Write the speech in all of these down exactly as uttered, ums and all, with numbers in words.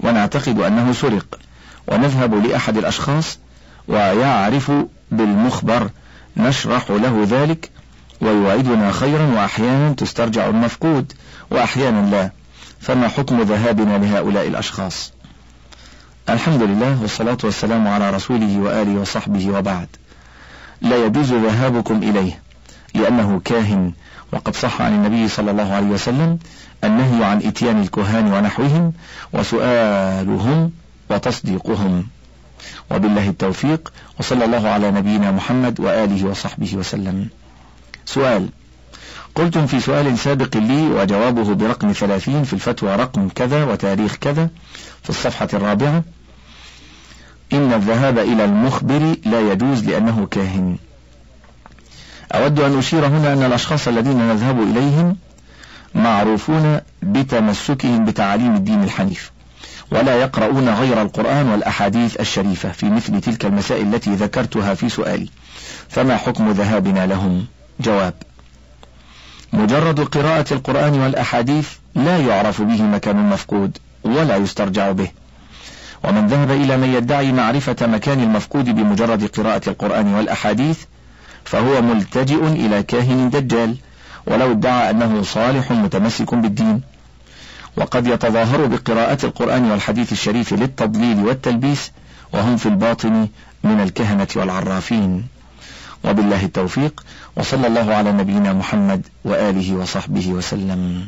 ونعتقد أنه سرق، ونذهب لأحد الأشخاص ويعرف بالمخبر نشرح له ذلك ويوعدنا خيرا، وأحيانا تسترجع المفقود وأحيانا لا، فما حكم ذهابنا لهؤلاء الأشخاص؟ الحمد لله والصلاة والسلام على رسوله وآله وصحبه، وبعد. لا يجوز ذهابكم إليه لأنه كاهن، وقد صح عن النبي صلى الله عليه وسلم النهي عن إتيان الكهان ونحوهم وسؤالهم وتصديقهم. وبالله التوفيق، وصلى الله على نبينا محمد وآله وصحبه وسلم. سؤال: قلتم في سؤال سابق لي وجوابه برقم ثلاثين في الفتوى رقم كذا وتاريخ كذا في الصفحة الرابعة إن الذهاب إلى المخبر لا يجوز لأنه كاهن. أود أن أشير هنا أن الأشخاص الذين نذهب إليهم معروفون بتمسكهم بتعاليم الدين الحنيف، ولا يقرؤون غير القرآن والأحاديث الشريفة في مثل تلك المسائل التي ذكرتها في سؤالي، فما حكم ذهابنا لهم؟ جواب: مجرد قراءة القرآن والأحاديث لا يعرف به مكان المفقود ولا يسترجع به، ومن ذهب إلى من يدعي معرفة مكان المفقود بمجرد قراءة القرآن والأحاديث فهو ملتجئ إلى كاهن دجال، ولو ادعى أنه صالح متمسك بالدين، وقد يتظاهر بقراءة القرآن والحديث الشريف للتضليل والتلبيس، وهم في الباطن من الكهنة والعرافين. وبالله التوفيق، وصلى الله على نبينا محمد وآله وصحبه وسلم.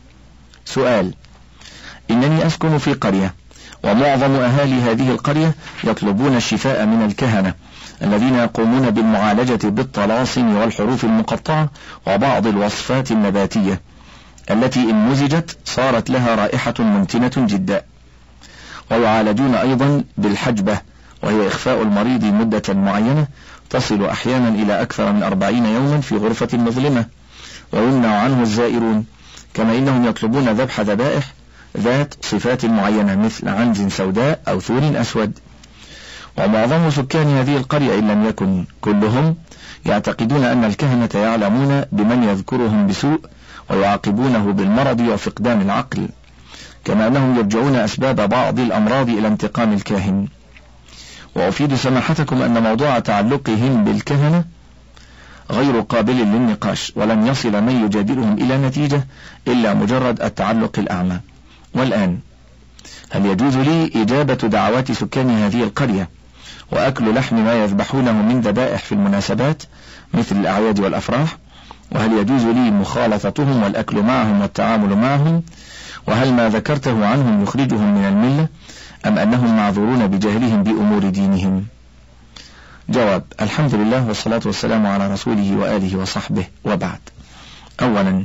سؤال: إنني أسكن في قرية، ومعظم أهالي هذه القرية يطلبون الشفاء من الكهنة الذين يقومون بالمعالجة بالطلاسم والحروف المقطعة وبعض الوصفات النباتية التي إن مزجت صارت لها رائحة منتنة جدا، ويعالجون أيضا بالحجبة، وهي إخفاء المريض مدة معينة تصل أحيانا إلى أكثر من أربعين يوما في غرفة مظلمة، ويمنع عنه الزائرون، كما إنهم يطلبون ذبح ذبائح ذات صفات معينة مثل عنز سوداء أو ثور أسود. ومعظم سكان هذه القرية إن لم يكن كلهم يعتقدون أن الكهنة يعلمون بمن يذكرهم بسوء ويعاقبونه بالمرض وفقدان العقل، كما أنهم يرجعون أسباب بعض الأمراض إلى انتقام الكاهن. وأفيد سماحتكم أن موضوع تعلقهم بالكهنة غير قابل للنقاش، ولن يصل من يجادلهم إلى نتيجة إلا مجرد التعلق الأعمى. والآن، هل يجوز لي إجابة دعوات سكان هذه القرية وأكل لحم ما يذبحونه من ذبائح في المناسبات مثل الأعياد والأفراح؟ وهل يجوز لي مخالطتهم والأكل معهم والتعامل معهم؟ وهل ما ذكرته عنهم يخرجهم من الملة، أم أنهم معذورون بجهلهم بأمور دينهم؟ جواب: الحمد لله والصلاة والسلام على رسوله وآله وصحبه، وبعد. أولا،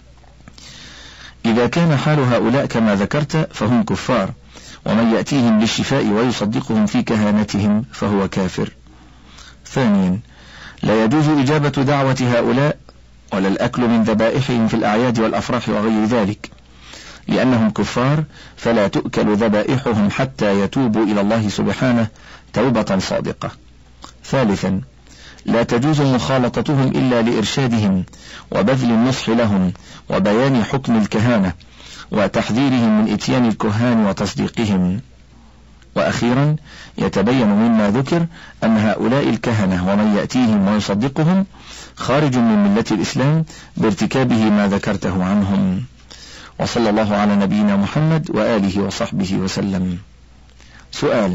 إذا كان حال هؤلاء كما ذكرت فهم كفار، ومن يأتيهم للشفاء ويصدقهم في كهانتهم فهو كافر. ثانيا، لا يجوز إجابة دعوة هؤلاء ولا الأكل من ذبائحهم في الأعياد والأفراح وغير ذلك، لأنهم كفار فلا تؤكل ذبائحهم حتى يتوبوا إلى الله سبحانه توبة صادقة. ثالثا، لا تجوز مخالطتهم إلا لإرشادهم وبذل النصح لهم وبيان حكم الكهانة وتحذيرهم من إتيان الكهان وتصديقهم. وأخيرا، يتبين مما ذكر أن هؤلاء الكهنة ومن يأتيهم ويصدقهم خارج من ملة الإسلام بارتكابه ما ذكرته عنهم. وصلى الله على نبينا محمد وآله وصحبه وسلم. سؤال: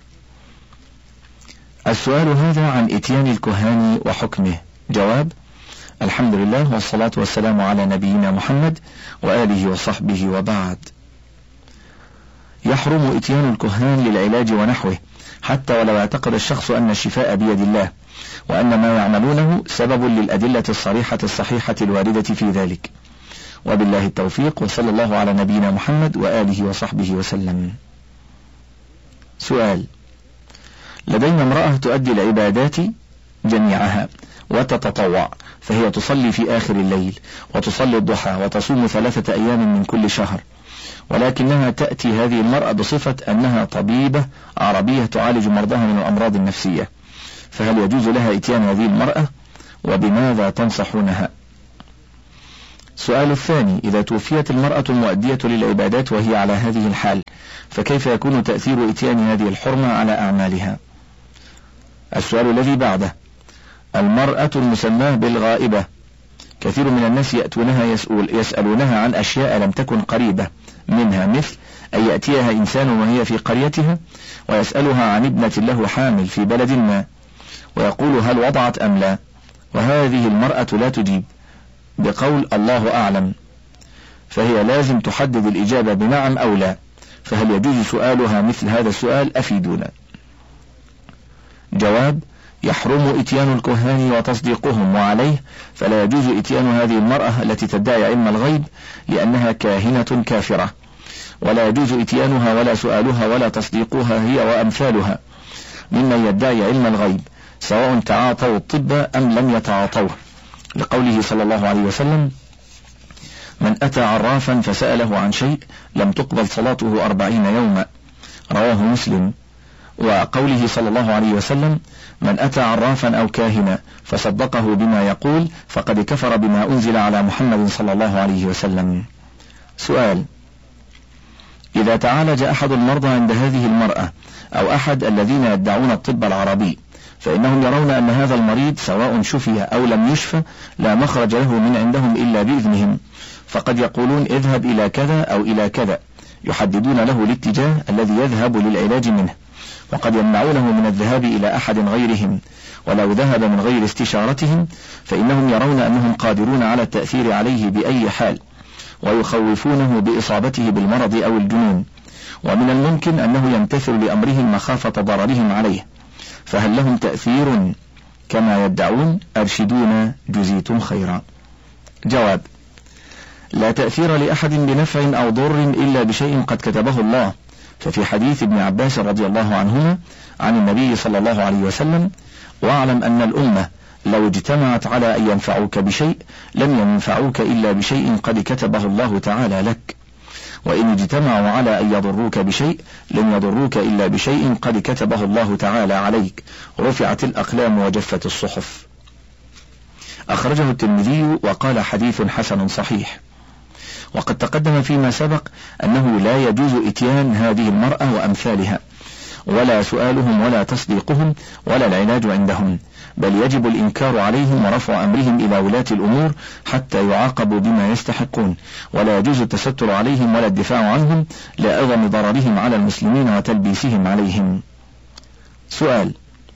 السؤال هذا عن إتيان الكهان وحكمه. جواب: الحمد لله والصلاة والسلام على نبينا محمد وآله وصحبه، وبعد. يحرم إتيان الكهان للعلاج ونحوه حتى ولو اعتقد الشخص أن الشفاء بيد الله، وأن ما يعملونه سبب للأدلة الصريحة الصحيحة الواردة في ذلك. وبالله التوفيق، وصلى الله على نبينا محمد وآله وصحبه وسلم. سؤال: لدينا امرأة تؤدي العبادات جميعها وتتطوع، فهي تصلي في آخر الليل وتصلي الضحى وتصوم ثلاثة أيام من كل شهر، ولكنها تأتي هذه المرأة بصفة أنها طبيبة عربية تعالج مرضاها من الأمراض النفسية، فهل يجوز لها إتيان هذه المرأة؟ وبماذا تنصحونها؟ السؤال الثاني: إذا توفيت المرأة المؤدية للعبادات وهي على هذه الحال، فكيف يكون تأثير إتيان هذه الحرمة على أعمالها؟ السؤال الذي بعده: المرأة المسماة بالغائبة، كثير من الناس يأتونها يسأل يسألونها عن أشياء لم تكن قريبة منها، مثل أن يأتيها إنسان وهي في قريتها ويسألها عن ابنة له حامل في بلد ما، ويقول هل وضعت أم لا، وهذه المرأة لا تجيب بقول الله أعلم، فهي لازم تحدد الإجابة بنعم أو لا، فهل يجوز سؤالها مثل هذا السؤال؟ أفيدونا. جواب: يحرم إتيان الكهان وتصديقهم، وعليه فلا يجوز إتيان هذه المرأة التي تدعي علم الغيب لأنها كاهنة كافرة، ولا يجوز إتيانها ولا سؤالها ولا تصديقها هي وأمثالها ممن يدعي علم الغيب، سواء تعاطوا الطب أم لم يتعاطوه، لقوله صلى الله عليه وسلم: من أتى عرافا فسأله عن شيء لم تقبل صلاته أربعين يوما، رواه مسلم. وقوله صلى الله عليه وسلم: من أتى عرافا أو كاهنا فصدقه بما يقول فقد كفر بما أنزل على محمد صلى الله عليه وسلم. سؤال: إذا تعالج أحد المرضى عند هذه المرأة أو أحد الذين يدعون الطب العربي، فإنهم يرون أن هذا المريض سواء شفي أو لم يشفى لا مخرج له من عندهم إلا بإذنهم، فقد يقولون اذهب إلى كذا أو إلى كذا، يحددون له الاتجاه الذي يذهب للعلاج منه، وقد يمنعونه من الذهاب إلى أحد غيرهم، ولو ذهب من غير استشارتهم فإنهم يرون أنهم قادرون على التأثير عليه بأي حال، ويخوفونه بإصابته بالمرض أو الجنون، ومن الممكن أنه يمتثل لأمرهم مخافة ضررهم عليه، فهل لهم تأثير كما يدعون؟ أرشدونا جزيتم خيرا. جواب: لا تأثير لأحد بنفع أو ضر إلا بشيء قد كتبه الله، ففي حديث ابن عباس رضي الله عنهما عن النبي صلى الله عليه وسلم: واعلم أن الأمة لو اجتمعت على أن ينفعوك بشيء لم ينفعوك إلا بشيء قد كتبه الله تعالى لك، وإن اجتمعوا على أن يضروك بشيء لن يضروك إلا بشيء قد كتبه الله تعالى عليك، رفعت الأقلام وجفت الصحف. أخرجه الترمذي وقال حديث حسن صحيح. وقد تقدم فيما سبق أنه لا يجوز إتيان هذه المرأة وأمثالها، ولا سؤالهم ولا تصديقهم ولا العلاج عندهم، بل يجب الإنكار عليهم ورفع أمرهم إلى ولاة الأمور حتى يعاقبوا بما يستحقون، ولا يجوز التستر عليهم ولا الدفاع عنهم لعظم ضررهم على المسلمين وتلبيسهم عليهم. سؤال: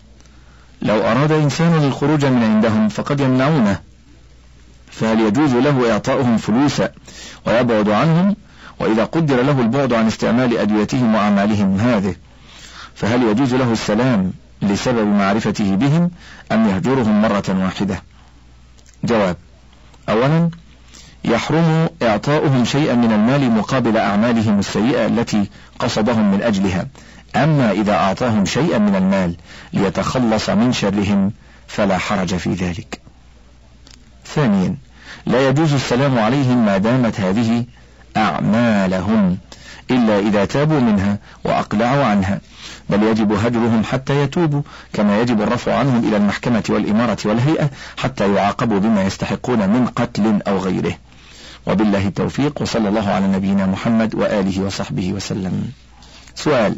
لو أراد إنسان الخروج من عندهم فقد يمنعونه، فهل يجوز له إعطاؤهم فلوسا ويبعد عنهم؟ وإذا قدر له البعد عن استعمال أدويتهم وأعمالهم هذه، فهل يجوز له السلام لسبب معرفته بهم أم يهجرهم مرة واحدة؟ جواب: أولا، يحرم إعطاؤهم شيئا من المال مقابل أعمالهم السيئة التي قصدهم من أجلها، أما إذا أعطاهم شيئا من المال ليتخلص من شرهم فلا حرج في ذلك. ثانيا، لا يجوز السلام عليهم ما دامت هذه أعمالهم إلا إذا تابوا منها وأقلعوا عنها، بل يجب هجرهم حتى يتوبوا، كما يجب الرفع عنهم إلى المحكمة والإمارة والهيئة حتى يعاقبوا بما يستحقون من قتل أو غيره. وبالله التوفيق، وصلى الله على نبينا محمد وآله وصحبه وسلم. سؤال: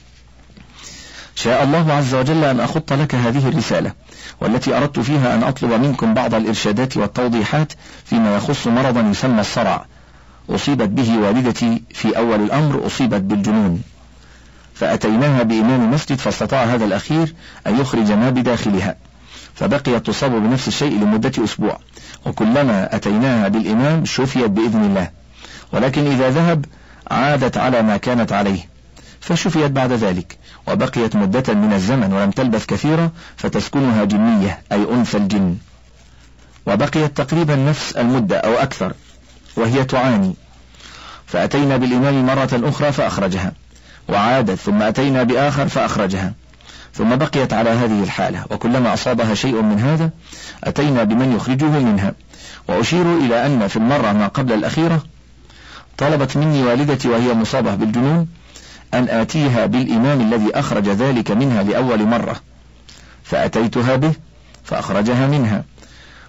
شاء الله عز وجل أن أخط لك هذه الرسالة، والتي أردت فيها أن أطلب منكم بعض الإرشادات والتوضيحات فيما يخص مرضا يسمى الصرع، أصيبت به والدتي في أول الأمر، أصيبت بالجنون، فأتيناها بإمام مسجد فاستطاع هذا الأخير أن يخرج ما بداخلها، فبقيت تصاب بنفس الشيء لمدة أسبوع، وكلما أتيناها بالإمام شفيت بإذن الله، ولكن إذا ذهب عادت على ما كانت عليه، فشفيت بعد ذلك، وبقيت مدة من الزمن ولم تلبث كثيرا فتسكنها جنية أي أنثى الجن، وبقيت تقريبا نفس المدة أو أكثر وهي تعاني، فأتينا بالإمام مرة أخرى فأخرجها، وعادت، ثم أتينا بآخر فأخرجها، ثم بقيت على هذه الحالة، وكلما أصابها شيء من هذا أتينا بمن يخرجه منها. وأشير إلى أن في المرة ما قبل الأخيرة طلبت مني والدتي وهي مصابة بالجنون أن آتيها بالإمام الذي أخرج ذلك منها لأول مرة، فأتيتها به فأخرجها منها،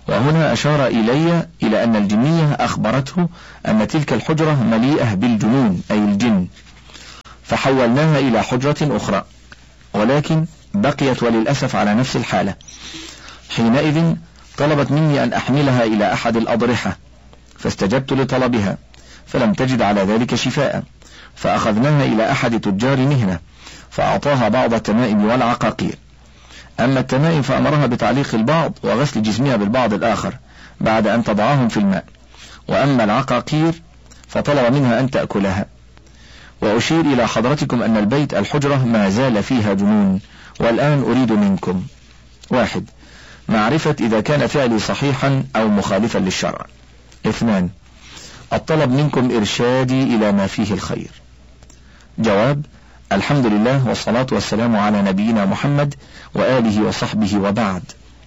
وهنا أشار إلي إلى أن الجنية أخبرته أن تلك الحجرة مليئة بالجنون أي الجن، فحولناها إلى حجرة أخرى، ولكن بقيت وللأسف على نفس الحالة. حينئذ طلبت مني أن أحملها إلى أحد الأضرحة، فاستجبت لطلبها، فلم تجد على ذلك شفاء، فأخذناها إلى أحد تجار مهنة، فأعطاها بعض التمائم والعقاقير. أما التمائم فأمرها بتعليق البعض وغسل جسمها بالبعض الآخر بعد أن تضعهم في الماء، وأما العقاقير فطلب منها أن تأكلها. وأشير إلى حضرتكم أن البيت الحجرة ما زال فيها جنون، والآن أريد منكم: واحد، معرفة إذا كان فعلي صحيحا أو مخالفا للشرع. اثنان، الطلب منكم إرشادي إلى ما فيه الخير. جواب: الحمد لله والصلاة والسلام على نبينا محمد وآله وصحبه وبعد.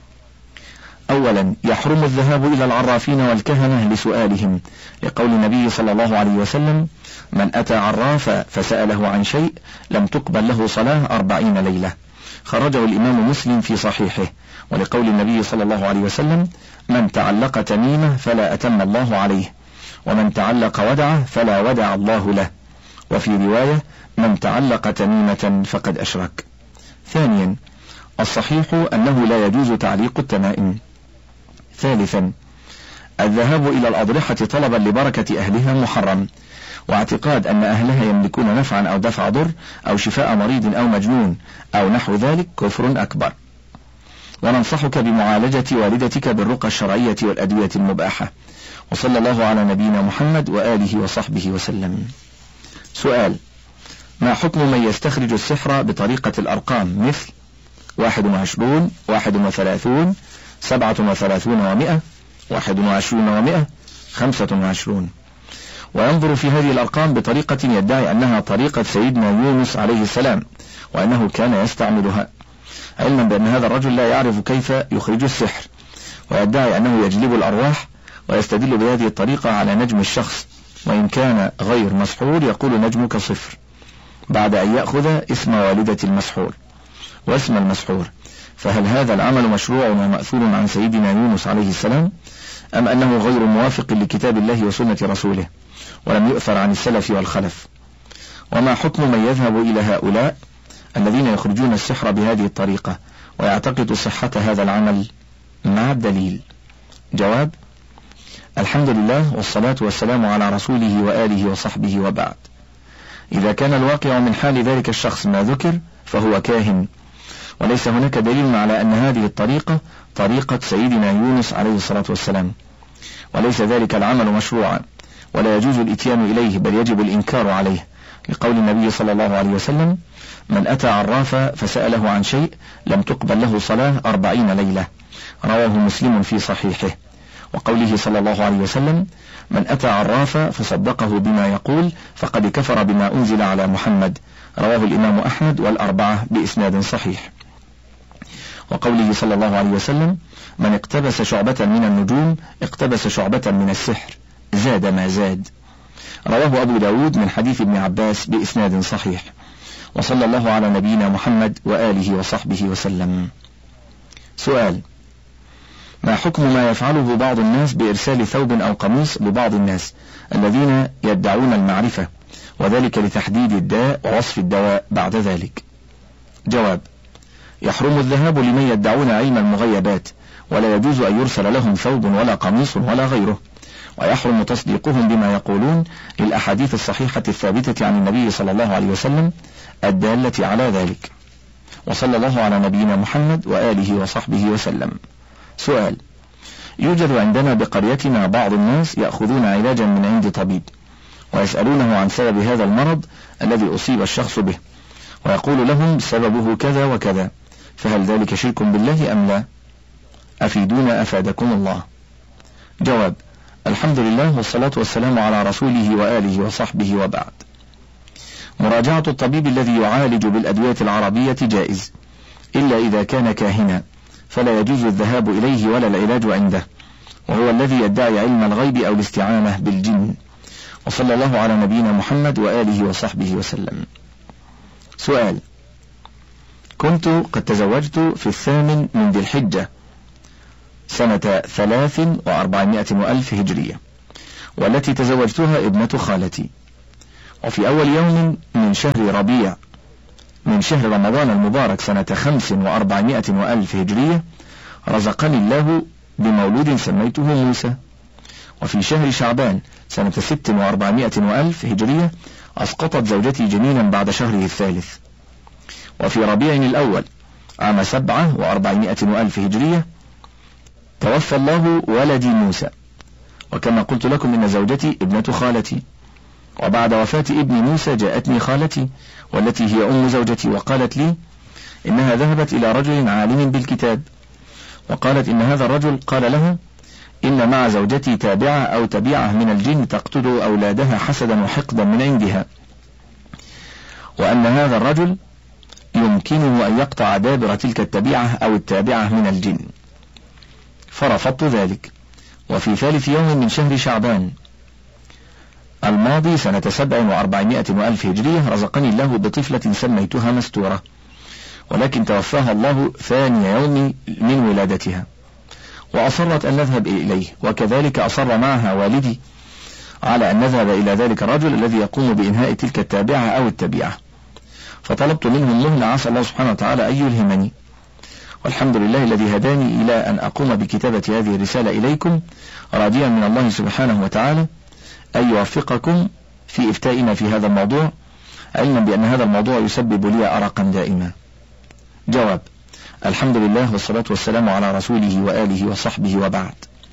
أولا، يحرم الذهاب إلى العرافين والكهنة لسؤالهم، لقول النبي صلى الله عليه وسلم: من أتى عرافا فسأله عن شيء لم تقبل له صلاة أربعين ليلة، خرجه الإمام مسلم في صحيحه. ولقول النبي صلى الله عليه وسلم: من تعلق تميمة فلا أتم الله عليه، ومن تعلق ودعه فلا ودع الله له. وفي رواية: من تعلق تميمة فقد أشرك. ثانيا، الصحيح أنه لا يجوز تعليق التمائم. ثالثا، الذهاب إلى الأضرحة طلبا لبركة أهلها محرم، واعتقاد أن أهلها يملكون نفعا أو دفع ضر أو شفاء مريض أو مجنون أو نحو ذلك كفر أكبر. وننصحك بمعالجة والدتك بالرقى الشرعية والأدوية المباحة. وصلى الله على نبينا محمد وآله وصحبه وسلم. سؤال: ما حكم من يستخرج السحر بطريقة الأرقام مثل واحد وعشرون، واحد وثلاثون، سبعة وثلاثون ومئة، واحد وعشرون ومئة، خمسة وعشرون، وينظر في هذه الأرقام بطريقة يدعي أنها طريقة سيدنا يونس عليه السلام وأنه كان يستعملها، علما بأن هذا الرجل لا يعرف كيف يخرج السحر، ويدعي أنه يجلب الأرواح، ويستدل بهذه الطريقة على نجم الشخص، وإن كان غير مسحور يقول نجمك صفر، بعد أن يأخذ اسم والدة المسحور واسم المسحور. فهل هذا العمل مشروع ومأثور عن سيدنا يونس عليه السلام، أم أنه غير موافق لكتاب الله وسنة رسوله ولم يؤثر عن السلف والخلف؟ وما حكم من يذهب إلى هؤلاء الذين يخرجون السحر بهذه الطريقة ويعتقد صحة هذا العمل مع الدليل؟ جواب: الحمد لله والصلاة والسلام على رسوله وآله وصحبه وبعد. إذا كان الواقع من حال ذلك الشخص ما ذكر فهو كاهن، وليس هناك دليل على أن هذه الطريقة طريقة سيدنا يونس عليه الصلاة والسلام، وليس ذلك العمل مشروعا ولا يجوز الاتيان إليه، بل يجب الإنكار عليه، لقول النبي صلى الله عليه وسلم: من أتى عرافا فسأله عن شيء لم تقبل له صلاة أربعين ليلة، رواه مسلم في صحيحه. وقوله صلى الله عليه وسلم: من أتى عرافا فصدقه بما يقول فقد كفر بما أنزل على محمد، رواه الإمام أحمد والأربعة بإسناد صحيح. وقوله صلى الله عليه وسلم: من اقتبس شعبة من النجوم اقتبس شعبة من السحر، زاد ما زاد، رواه أبو داود من حديث ابن عباس بإسناد صحيح. وصلى الله على نبينا محمد وآله وصحبه وسلم. سؤال: ما حكم ما يفعله بعض الناس بإرسال ثوب أو قميص لبعض الناس الذين يدعون المعرفة، وذلك لتحديد الداء ووصف الدواء بعد ذلك؟ جواب: يحرم الذهاب لمن يدعون علم المغيبات، ولا يجوز أن يرسل لهم ثوب ولا قميص ولا غيره، ويحرم تصديقهم بما يقولون للأحاديث الصحيحة الثابتة عن النبي صلى الله عليه وسلم الدالة على ذلك. وصلى الله على نبينا محمد وآله وصحبه وسلم. سؤال: يوجد عندنا بقريتنا بعض الناس يأخذون علاجا من عند طبيب ويسألونه عن سبب هذا المرض الذي أصيب الشخص به، ويقول لهم سببه كذا وكذا، فهل ذلك شرك بالله أم لا؟ أفيدونا أفادكم الله. جواب: الحمد لله والصلاة والسلام على رسوله وآله وصحبه وبعد. مراجعة الطبيب الذي يعالج بالأدوية العربية جائز، إلا إذا كان كاهنا فلا يجوز الذهاب إليه ولا العلاج عنده، وهو الذي يدعي علم الغيب أو الاستعانة بالجن. وصلى الله على نبينا محمد وآله وصحبه وسلم. سؤال: كنت قد تزوجت في الثامن من ذي الحجة، سنة ثلاث وأربعمائة وألف هجرية، والتي تزوجتها ابنة خالتي. وفي أول يوم من شهر ربيع من شهر رمضان المبارك سنة خمس وأربعمائة وألف هجرية رزقني الله بمولود سميته موسى. وفي شهر شعبان سنة ست وأربعمائة وألف هجرية أسقطت زوجتي جنينا بعد شهره الثالث. وفي ربيع الأول عام سبعة وأربعمائة وألف هجرية توفى الله ولدي موسى. وكما قلت لكم إن زوجتي ابنة خالتي، وبعد وفاة ابن موسى جاءتني خالتي والتي هي أم زوجتي وقالت لي إنها ذهبت إلى رجل عالم بالكتاب، وقالت إن هذا الرجل قال لها إن مع زوجتي تابعة أو تبيعة من الجن تقتل أولادها حسدا وحقدا من عندها، وأن هذا الرجل يمكنه أن يقطع دابر تلك التبيعة أو التابعة من الجن، فرفضت ذلك. وفي ثالث يوم من شهر شعبان الماضي سنة سبع وأربعمائة وألف هجرية رزقني الله بطفلة سميتها مستورة، ولكن توفاها الله ثاني يوم من ولادتها، وأصرت أن نذهب إليه، وكذلك أصر معها والدي على أن نذهب إلى ذلك الرجل الذي يقوم بإنهاء تلك التابعة أو التبيعة. فطلبت منهم مهلة عسى الله سبحانه وتعالى أن يلهمني، والحمد لله الذي هداني إلى أن أقوم بكتابة هذه الرسالة إليكم، راجيا من الله سبحانه وتعالى أن يوفقكم في إفتائنا في هذا الموضوع، علما بأن هذا الموضوع يسبب لي أرقا دائما. جواب: الحمد لله والصلاة والسلام على رسوله وآله وصحبه، وبعد.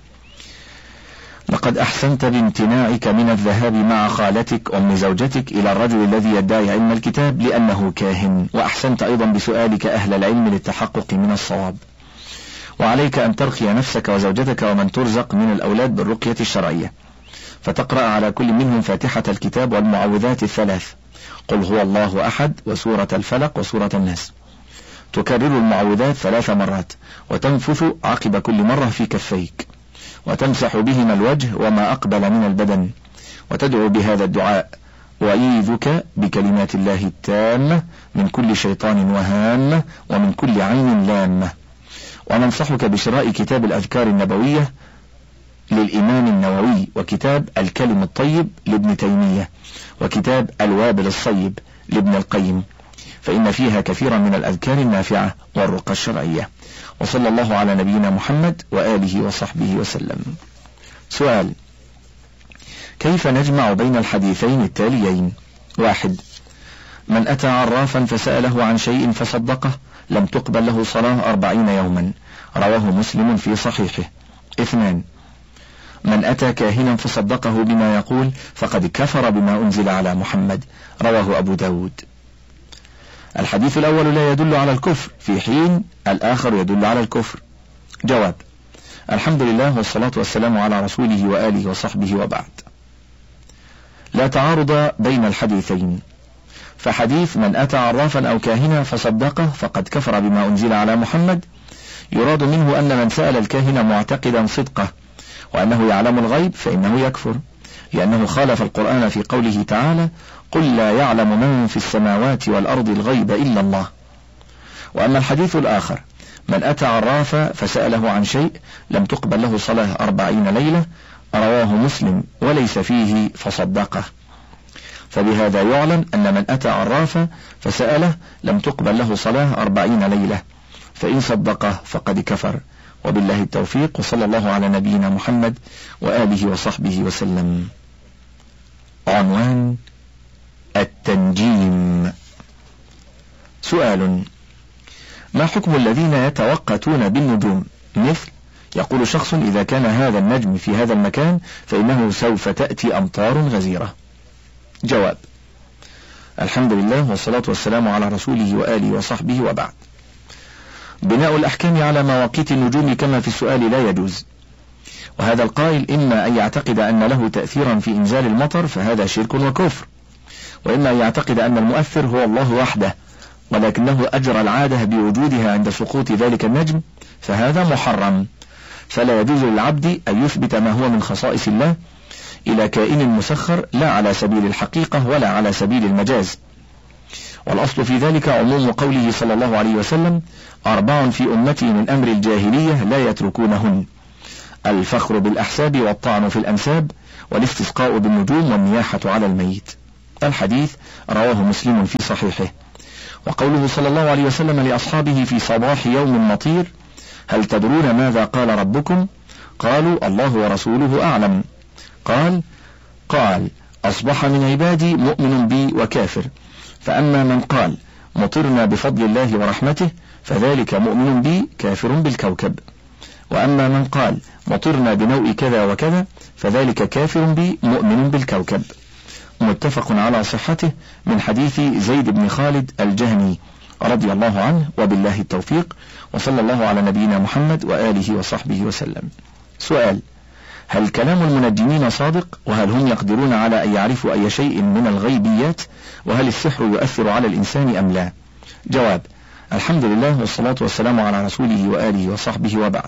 لقد أحسنت بامتناعك من الذهاب مع خالتك أم زوجتك إلى الرجل الذي يدعي علم الكتاب لأنه كاهن، وأحسنت أيضا بسؤالك أهل العلم للتحقق من الصواب. وعليك أن ترقي نفسك وزوجتك ومن ترزق من الأولاد بالرقية الشرعية، فتقرأ على كل منهم فاتحة الكتاب والمعوذات الثلاث، قل هو الله أحد وسورة الفلق وسورة الناس. تكرر المعوذات ثلاث مرات، وتنفث عقب كل مرة في كفيك، وتمسح بهما الوجه وما أقبل من البدن، وتدعو بهذا الدعاء: وأعيذك بكلمات الله التامة من كل شيطان وهامة ومن كل عين لامة. وننصحك بشراء كتاب الأذكار النبوية للإمام النووي، وكتاب الكلم الطيب لابن تيمية، وكتاب الوابل الصيب لابن القيم، فإن فيها كثيرا من الأذكار النافعة والرقى الشرعية. وصلى الله على نبينا محمد وآله وصحبه وسلم. سؤال: كيف نجمع بين الحديثين التاليين؟ واحد: من أتى عرافا فسأله عن شيء فصدقه لم تقبل له صلاة أربعين يوما، رواه مسلم في صحيحه. اثنان: من أتى كاهنا فصدقه بما يقول فقد كفر بما أنزل على محمد، رواه أبو داود. الحديث الأول لا يدل على الكفر، في حين الآخر يدل على الكفر. جواب: الحمد لله والصلاة والسلام على رسوله وآله وصحبه، وبعد. لا تعارض بين الحديثين، فحديث من أتى عرافا أو كاهنا فصدقه فقد كفر بما أنزل على محمد يراد منه أن من سأل الكاهن معتقدا صدقه وأنه يعلم الغيب فإنه يكفر، لأنه خالف القرآن في قوله تعالى: قل لا يعلم من في السماوات والأرض الغيب إلا الله. وأما الحديث الآخر: من أتى عرافا فسأله عن شيء لم تقبل له صلاة أربعين ليلة، رواه مسلم وليس فيه فصدقه، فبهذا يعلم أن من أتى عرافا فسأله لم تقبل له صلاة أربعين ليلة، فإن صدقه فقد كفر. وبالله التوفيق، وصلى الله على نبينا محمد وآله وصحبه وسلم. عنوان: التنجيم. سؤال: ما حكم الذين يتوقتون بالنجوم؟ مثل يقول شخص: إذا كان هذا النجم في هذا المكان فإنه سوف تأتي أمطار غزيرة. جواب: الحمد لله والصلاة والسلام على رسوله وآله وصحبه، وبعد. بناء الأحكام على مواقيت النجوم كما في السؤال لا يجوز، وهذا القائل إما أن يعتقد أن له تأثيرا في إنزال المطر فهذا شرك وكفر، وإما أن يعتقد أن المؤثر هو الله وحده ولكنه أجرى العادة بوجودها عند سقوط ذلك النجم، فهذا محرم. فلا يجوز للعبد أن يثبت ما هو من خصائص الله إلى كائن مسخر، لا على سبيل الحقيقة ولا على سبيل المجاز. والأصل في ذلك عموم قوله صلى الله عليه وسلم: أربع في أمتي من أمر الجاهلية لا يتركونهن: الفخر بالأحساب والطعن في الأنساب والاستسقاء بالنجوم والنياحة على الميت. الحديث رواه مسلم في صحيحه. وقوله صلى الله عليه وسلم لأصحابه في صباح يوم مطير: هل تدرون ماذا قال ربكم؟ قالوا: الله ورسوله أعلم. قال قال أصبح من عبادي مؤمن بي وكافر، فأما من قال مطرنا بفضل الله ورحمته فذلك مؤمن بي كافر بالكوكب، وأما من قال مطرنا بنوء كذا وكذا فذلك كافر بي مؤمن بالكوكب. متفق على صحته من حديث زيد بن خالد الجهني رضي الله عنه، وبالله التوفيق، وصلى الله على نبينا محمد وآله وصحبه وسلم. سؤال: هل كلام المنجمين صادق؟ وهل هم يقدرون على أن يعرفوا أي شيء من الغيبيات؟ وهل السحر يؤثر على الإنسان أم لا؟ جواب: الحمد لله والصلاة والسلام على رسوله وآله وصحبه، وبعد.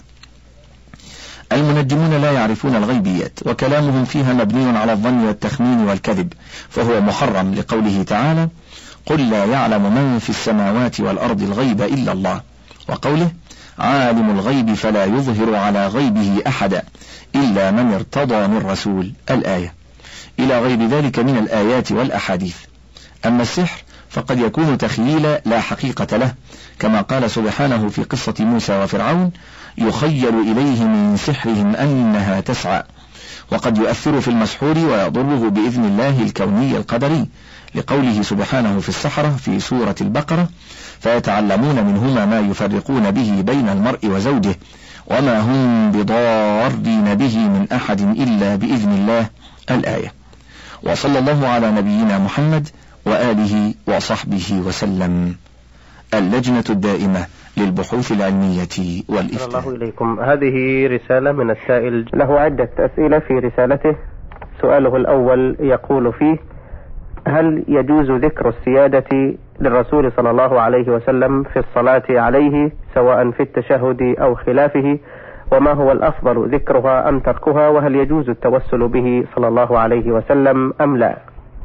المنجمون لا يعرفون الغيبيات، وكلامهم فيها مبني على الظن والتخمين والكذب، فهو محرم لقوله تعالى: قل لا يعلم من في السماوات والأرض الغيب إلا الله، وقوله: عالم الغيب فلا يظهر على غيبه أحدا إلا من ارتضى من رسول، الآية، إلى غير ذلك من الآيات والأحاديث. أما السحر فقد يكون تخييلا لا حقيقة له، كما قال سبحانه في قصة موسى وفرعون: يخيل إليه من سحرهم أنها تسعى. وقد يؤثر في المسحور ويضره بإذن الله الكوني القدري، لقوله سبحانه في السحرة في سورة البقرة: فيتعلمون منهما ما يفرقون به بين المرء وزوجه وما هم بضارين به من أحد إلا بإذن الله، الآية. وصلى الله على نبينا محمد وآله وصحبه وسلم. اللجنة الدائمة للبحوث العلمية والإفتاء. الله إليكم. هذه رسالة من السائل، له عدة أسئلة في رسالته. سؤاله الأول يقول فيه: هل يجوز ذكر السيادة للرسول صلى الله عليه وسلم في الصلاة عليه سواء في التشهد أو خلافه؟ وما هو الأفضل، ذكرها أم تركها؟ وهل يجوز التوسل به صلى الله عليه وسلم أم لا؟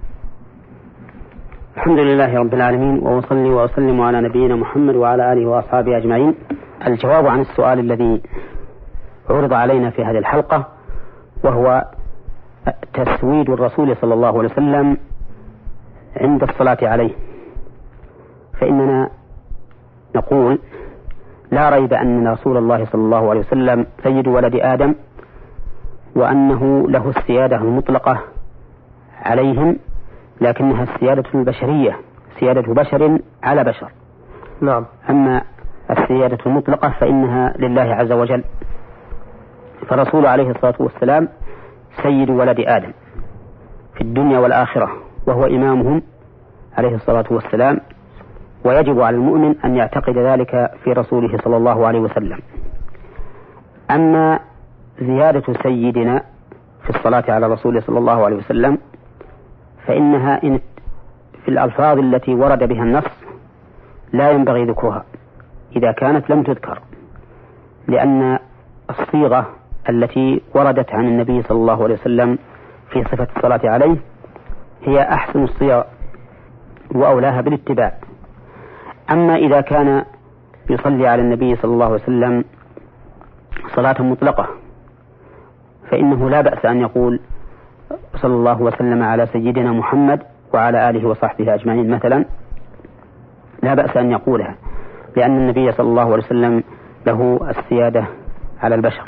الحمد لله رب العالمين، وأصلي وأسلم على نبينا محمد وعلى آله وأصحابه أجمعين. الجواب عن السؤال الذي عرض علينا في هذه الحلقة، وهو تسويد الرسول صلى الله عليه وسلم عند الصلاة عليه، فإننا نقول: لا ريب أن رسول الله صلى الله عليه وسلم سيد ولد آدم، وأنه له السيادة المطلقة عليهم، لكنها السيادة البشرية، سيادة بشر على بشر. نعم. أما السيادة المطلقة فإنها لله عز وجل، فرسول عليه الصلاة والسلام سيد ولد آدم في الدنيا والآخرة، وهو إمامهم عليه الصلاة والسلام، ويجب على المؤمن أن يعتقد ذلك في رسوله صلى الله عليه وسلم. أما زيادة سيدنا في الصلاة على رسوله صلى الله عليه وسلم فإنها إن في الألفاظ التي ورد بها النص لا ينبغي ذكرها إذا كانت لم تذكر، لأن الصيغة التي وردت عن النبي صلى الله عليه وسلم في صفة الصلاة عليه هي أحسن الصيغ وأولاها بالاتباع. أما إذا كان يصلي على النبي صلى الله عليه وسلم صلاة مطلقة فإنه لا بأس أن يقول: صلى الله وسلم على سيدنا محمد وعلى آله وصحبه أجمعين مثلا، لا بأس أن يقولها، لأن النبي صلى الله عليه وسلم له السيادة على البشر.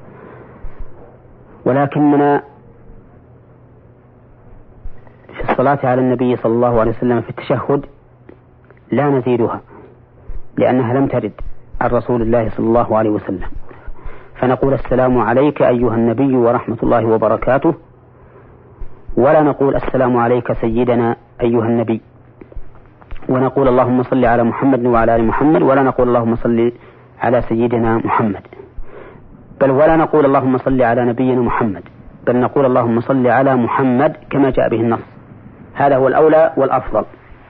ولكننا في الصلاة على النبي صلى الله عليه وسلم في التشهد لا نزيدها، لأنها لم ترد عن رسول الله صلى الله عليه وسلم، فنقول: السلام عليك أيها النبي ورحمة الله وبركاته، ولا نقول: السلام عليك سيدنا أيها النبي، ونقول: اللهم صل على محمد وعلى آل محمد، ولا نقول: اللهم صل على سيدنا محمد، بل ولا نقول: اللهم صل على نبينا محمد، بل نقول: اللهم صل على محمد كما جاء به النص. هذا هو الأولى والأفضل.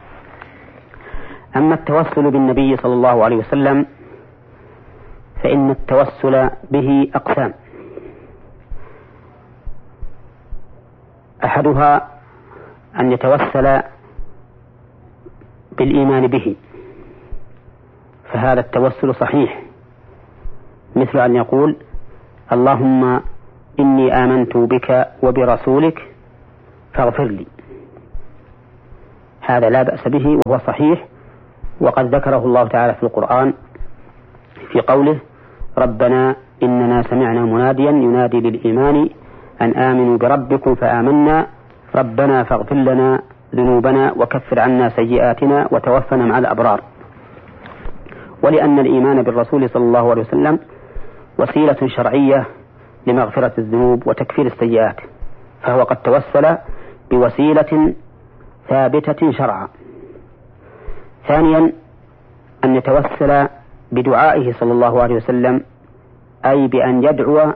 أما التوسل بالنبي صلى الله عليه وسلم فإن التوسل به أقسام: أحدها أن يتوسل بالإيمان به فهذا التوسل صحيح، مثل أن يقول اللهم إني آمنت بك وبرسولك فاغفر لي، هذا لا بأس به وهو صحيح، وقد ذكره الله تعالى في القرآن في قوله ربنا إننا سمعنا مناديا ينادي للإيمان أن آمنوا بربكم فآمنا ربنا فاغفر لنا ذنوبنا وكفر عنا سيئاتنا وتوفنا مع الأبرار. ولأن الإيمان بالرسول صلى الله عليه وسلم وسيلة شرعية لمغفرة الذنوب وتكفير السيئات، فهو قد توسل بوسيلة ثابتة شرعا. ثانيا أن يتوسل بدعائه صلى الله عليه وسلم، أي بأن يدعو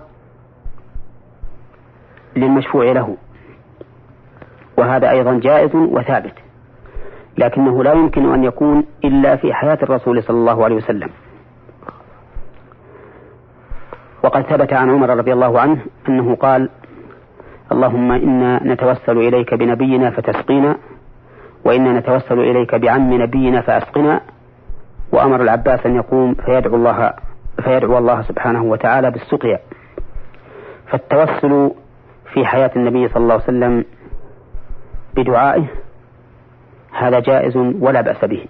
للمشفوع له، وهذا أيضا جائز وثابت، لكنه لا يمكن أن يكون إلا في حياة الرسول صلى الله عليه وسلم. وقد ثبت عن عمر رضي الله عنه أنه قال اللهم إنا نتوسل إليك بنبينا فتسقينا، وإنا نتوسل إليك بعم نبينا فأسقنا، وأمر العباس أن يقوم فيدعو الله, فيدعو الله سبحانه وتعالى بالسقيا. فالتوسل في حياة النبي صلى الله عليه وسلم بدعائه هذا جائز ولا بأس به.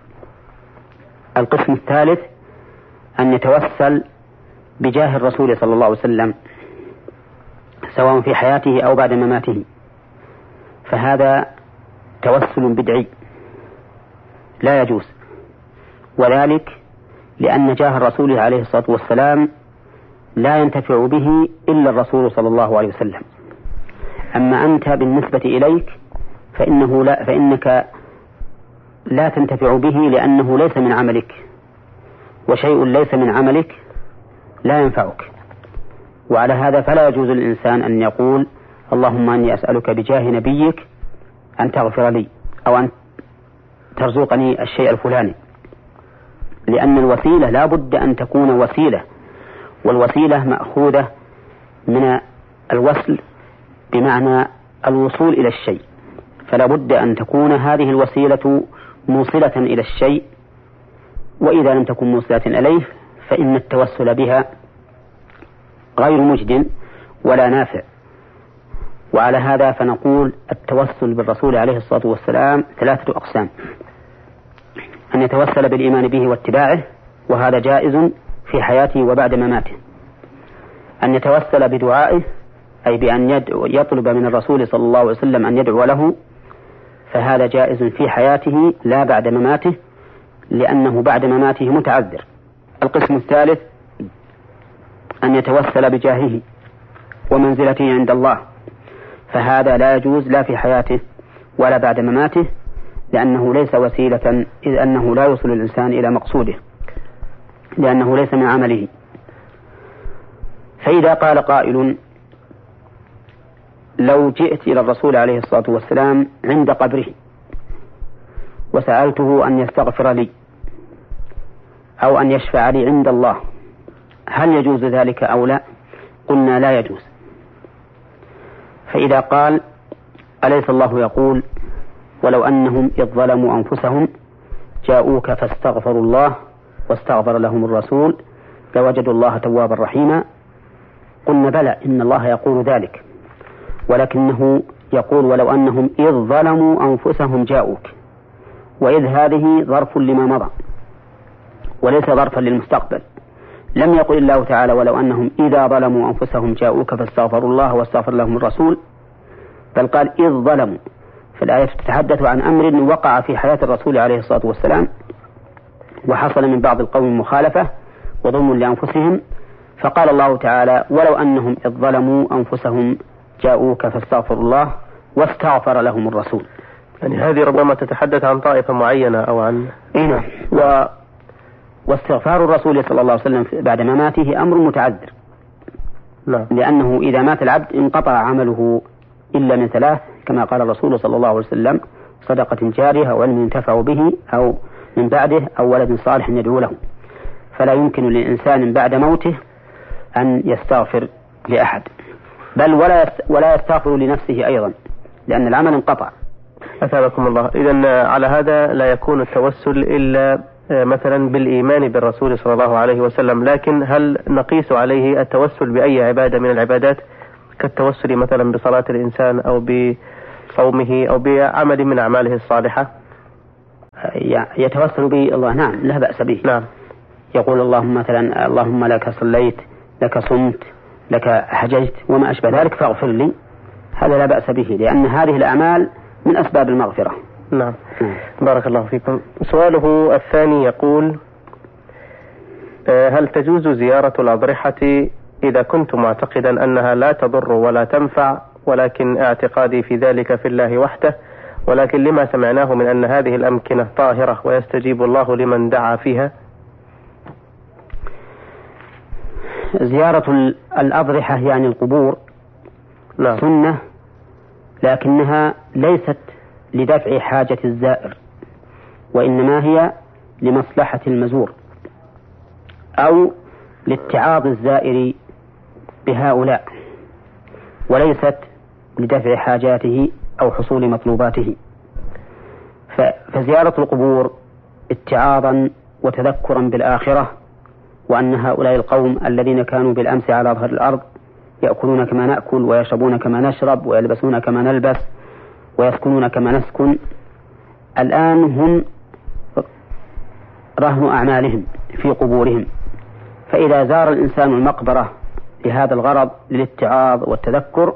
القسم الثالث أن يتوسل بجاه الرسول صلى الله عليه وسلم سواء في حياته أو بعد مماته، فهذا توسل بدعي لا يجوز، وذلك لأن جاه الرسول عليه الصلاة والسلام لا ينتفع به إلا الرسول صلى الله عليه وسلم. أما أنت بالنسبة إليك فإنه لا فإنك لا تنتفع به لأنه ليس من عملك، وشيء ليس من عملك لا ينفعك. وعلى هذا فلا يجوز للإنسان أن يقول اللهم أني أسألك بجاه نبيك أن تغفر لي أو أن ترزقني الشيء الفلاني، لأن الوسيلة لا بد أن تكون وسيلة، والوسيلة مأخوذة من الوصل بمعنى الوصول إلى الشيء، فلا بد أن تكون هذه الوسيلة موصلة إلى الشيء، وإذا لم تكن موصلة إليه فإن التوسل بها غير مجد ولا نافع. وعلى هذا فنقول التوسل بالرسول عليه الصلاة والسلام ثلاثة أقسام: أن يتوسل بالإيمان به واتباعه، وهذا جائز في حياته وبعد مماته. أن يتوسل بدعائه، أي بأن يطلب من الرسول صلى الله عليه وسلم أن يدعو له، فهذا جائز في حياته لا بعد مماته، لأنه بعد مماته متعذر. القسم الثالث أن يتوسل بجاهه ومنزلته عند الله، فهذا لا يجوز لا في حياته ولا بعد مماته، لأنه ليس وسيلة، إذ أنه لا يوصل الإنسان إلى مقصوده، لأنه ليس من عمله. فإذا قال قائل لو جئت إلى الرسول عليه الصلاة والسلام عند قبره وسألته أن يستغفر لي أو أن يشفع لي عند الله، هل يجوز ذلك أو لا؟ قلنا لا يجوز. فإذا قال أليس الله يقول ولو أنهم إذ ظلموا أنفسهم جاءوك فاستغفروا الله واستغفر لهم الرسول لوجدوا الله توابا رحيما، قلنا بلى إن الله يقول ذلك، ولكنه يقول ولو أنهم إذ ظلموا أنفسهم جاءوك، وإذ هذه ظرف لما مضى وليس ظرفا للمستقبل. لم يقل الله تعالى ولو أنهم إذا ظلموا أنفسهم جاءوك فاستغفروا الله واستغفر لهم الرسول، بل قال إذ ظلموا. فالآية تتحدث عن أمر وقع في حياة الرسول عليه الصلاة والسلام، وحصل من بعض القوم مخالفة وظلم لأنفسهم، فقال الله تعالى ولو أنهم إذ ظلموا أنفسهم جاءوك فاستغفروا الله واستغفر لهم الرسول. يعني هذه ربما تتحدث عن طائفة معينة أو عن إيه و... واستغفار الرسول صلى الله عليه وسلم بعد مماته أمر متعذر. لا. لأنه إذا مات العبد انقطع عمله إلا من ثلاث، كما قال الرسول صلى الله عليه وسلم: صدقة جارية أو علم ينتفع به أو من بعده أو ولد صالح يدعو له. فلا يمكن للإنسان بعد موته أن يستغفر لأحد، بل ولا ولا يستغفر لنفسه أيضا، لأن العمل انقطع. أثابكم الله. إذن على هذا لا يكون التوسل إلا مثلا بالإيمان بالرسول صلى الله عليه وسلم، لكن هل نقيس عليه التوسل بأي عبادة من العبادات كالتوسل مثلا بصلاة الإنسان أو بصومه أو بعمل من أعماله الصالحة؟ يتوسل به الله، نعم، لا بأس به. نعم. يقول اللهم مثلا اللهم لك صليت، لك صمت، لك حججت وما أشبه ذلك فاغفر لي، هذا لا بأس به، لأن هذه الأعمال من أسباب المغفرة. نعم. بارك الله فيكم. سؤاله الثاني يقول: هل تجوز زيارة الأضرحة إذا كنت معتقدا أنها لا تضر ولا تنفع، ولكن اعتقادي في ذلك في الله وحده، ولكن لما سمعناه من أن هذه الأمكنة طاهرة ويستجيب الله لمن دعا فيها؟ زيارة الأضرحة يعني القبور، نعم، سنة، لكنها ليست لدفع حاجة الزائر، وإنما هي لمصلحة المزور أو لاتعاظ الزائر بهؤلاء، وليست لدفع حاجاته أو حصول مطلوباته. فزيارة القبور اتعاظا وتذكرا بالآخرة، وأن هؤلاء القوم الذين كانوا بالأمس على ظهر الأرض يأكلون كما نأكل ويشربون كما نشرب ويلبسون كما نلبس ويسكنون كما نسكن، الآن هم رهن أعمالهم في قبورهم. فإذا زار الإنسان المقبرة لهذا الغرض للاتعاظ والتذكر،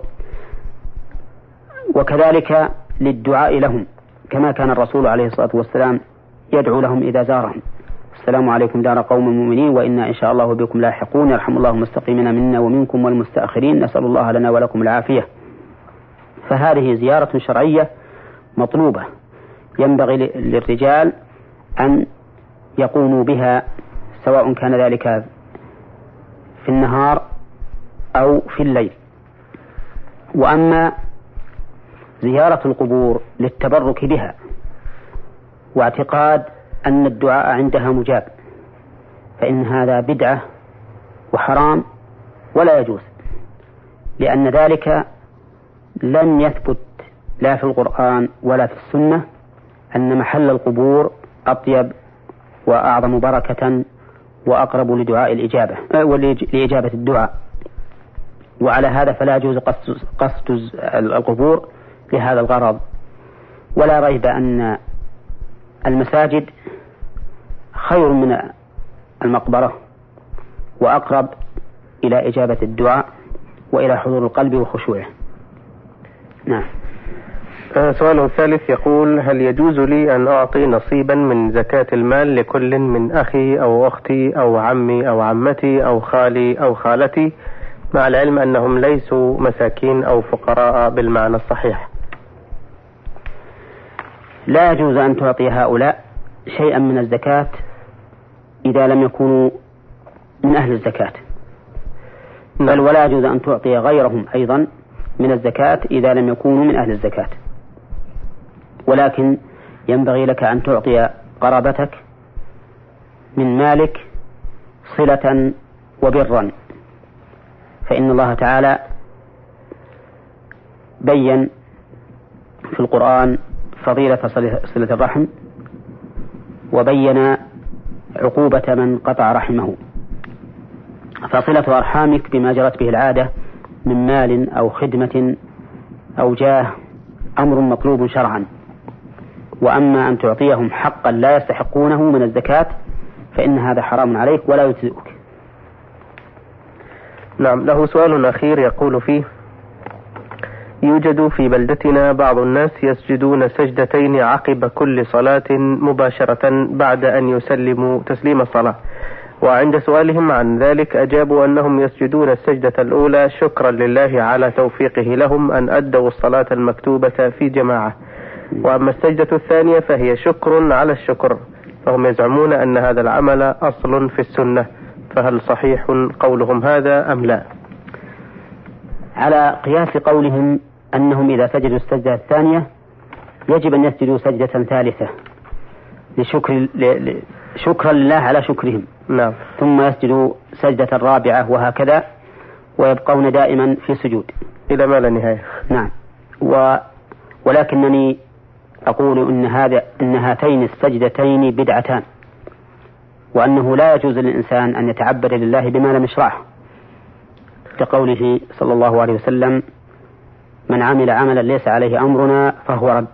وكذلك للدعاء لهم، كما كان الرسول عليه الصلاة والسلام يدعو لهم إذا زارهم: السلام عليكم دار قوم مؤمنين وإنا إن شاء الله بكم لاحقون، يرحم الله المستقيمين منا ومنكم والمستأخرين، نسأل الله لنا ولكم العافية. فهذه زيارة شرعية مطلوبة، ينبغي للرجال أن يقوموا بها، سواء كان ذلك في النهار أو في الليل. وأما زيارة القبور للتبرك بها واعتقاد أن الدعاء عندها مجاب، فإن هذا بدعة وحرام ولا يجوز، لأن ذلك لم يثبت لا في القرآن ولا في السنة أن محل القبور أطيب وأعظم بركة وأقرب لدعاء الإجابة لإجابة الدعاء. وعلى هذا فلا يجوز قصد القبور لهذا الغرض. ولا ريب أن المساجد خير من المقبرة وأقرب إلى إجابة الدعاء وإلى حضور القلب وخشوعه. نعم. سؤاله الثالث يقول: هل يجوز لي أن أعطي نصيبا من زكاة المال لكل من أخي أو أختي أو عمي أو عمتي أو خالي أو خالتي، مع العلم أنهم ليسوا مساكين أو فقراء بالمعنى الصحيح؟ لا يجوز أن تعطي هؤلاء شيئا من الزكاة إذا لم يكونوا من أهل الزكاة، بل ولا يجوز أن تعطي غيرهم أيضا من الزكاة إذا لم يكونوا من أهل الزكاة. ولكن ينبغي لك أن تعطي قرابتك من مالك صلة وبرا، فإن الله تعالى بين في القرآن فضيلة صلة الرحم، وبين عقوبة من قطع رحمه. فصلة أرحامك بما جرت به العادة من مال أو خدمة أو جاه أمر مطلوب شرعا، وأما أن تعطيهم حقا لا يستحقونه من الزكاة فإن هذا حرام عليك ولا يجزئك. نعم. له سؤال أخير يقول فيه: يوجد في بلدتنا بعض الناس يسجدون سجدتين عقب كل صلاة مباشرة بعد أن يسلموا تسليم الصلاة، وعند سؤالهم عن ذلك أجابوا أنهم يسجدون السجدة الأولى شكرا لله على توفيقه لهم أن أدوا الصلاة المكتوبة في جماعة، وأما السجدة الثانية فهي شكر على الشكر، فهم يزعمون أن هذا العمل أصل في السنة، فهل صحيح قولهم هذا أم لا؟ على قياس قولهم أنهم إذا سجدوا السجدة الثانية يجب أن يسجدوا سجدة ثالثة لشكر ل... شكرا لله على شكرهم. نعم. ثم يسجدوا سجدة الرابعة وهكذا، ويبقون دائما في سجود إلى ما لا نهاية. نعم. و... ولكنني أقول إن هذا إن هاتين السجدتين بدعتان، وأنه لا يجوز للإنسان أن يتعبد لله بما لم يشرعه، كقوله صلى الله عليه وسلم: من عمل عملا ليس عليه أمرنا فهو رد.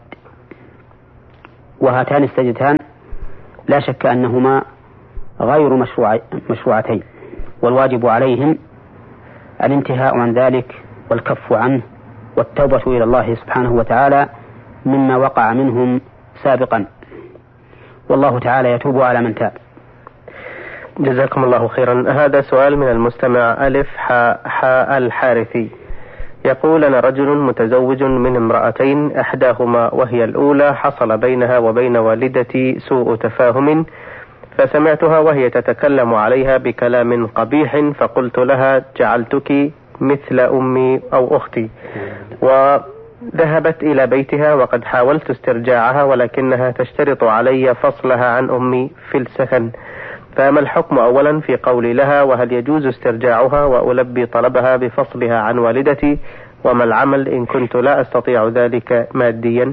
وهاتان السجدتان لا شك أنهما غير مشروع مشروعتين، والواجب عليهم الانتهاء عن ذلك والكف عنه والتوبة إلى الله سبحانه وتعالى مما وقع منهم سابقا، والله تعالى يتوب على من تاب. جزاكم الله خيرا. هذا سؤال من المستمع ألف حاء حاء الحارثي، يقول: أنا رجل متزوج من امرأتين، إحداهما وهي الأولى حصل بينها وبين والدتي سوء تفاهم، فسمعتها وهي تتكلم عليها بكلام قبيح، فقلت لها: جعلتك مثل أمي أو أختي، وذهبت إلى بيتها، وقد حاولت استرجاعها ولكنها تشترط علي فصلها عن أمي في السكن، فما الحكم أولا في قولي لها؟ وهل يجوز استرجاعها وألبي طلبها بفصلها عن والدتي؟ وما العمل إن كنت لا أستطيع ذلك ماديا؟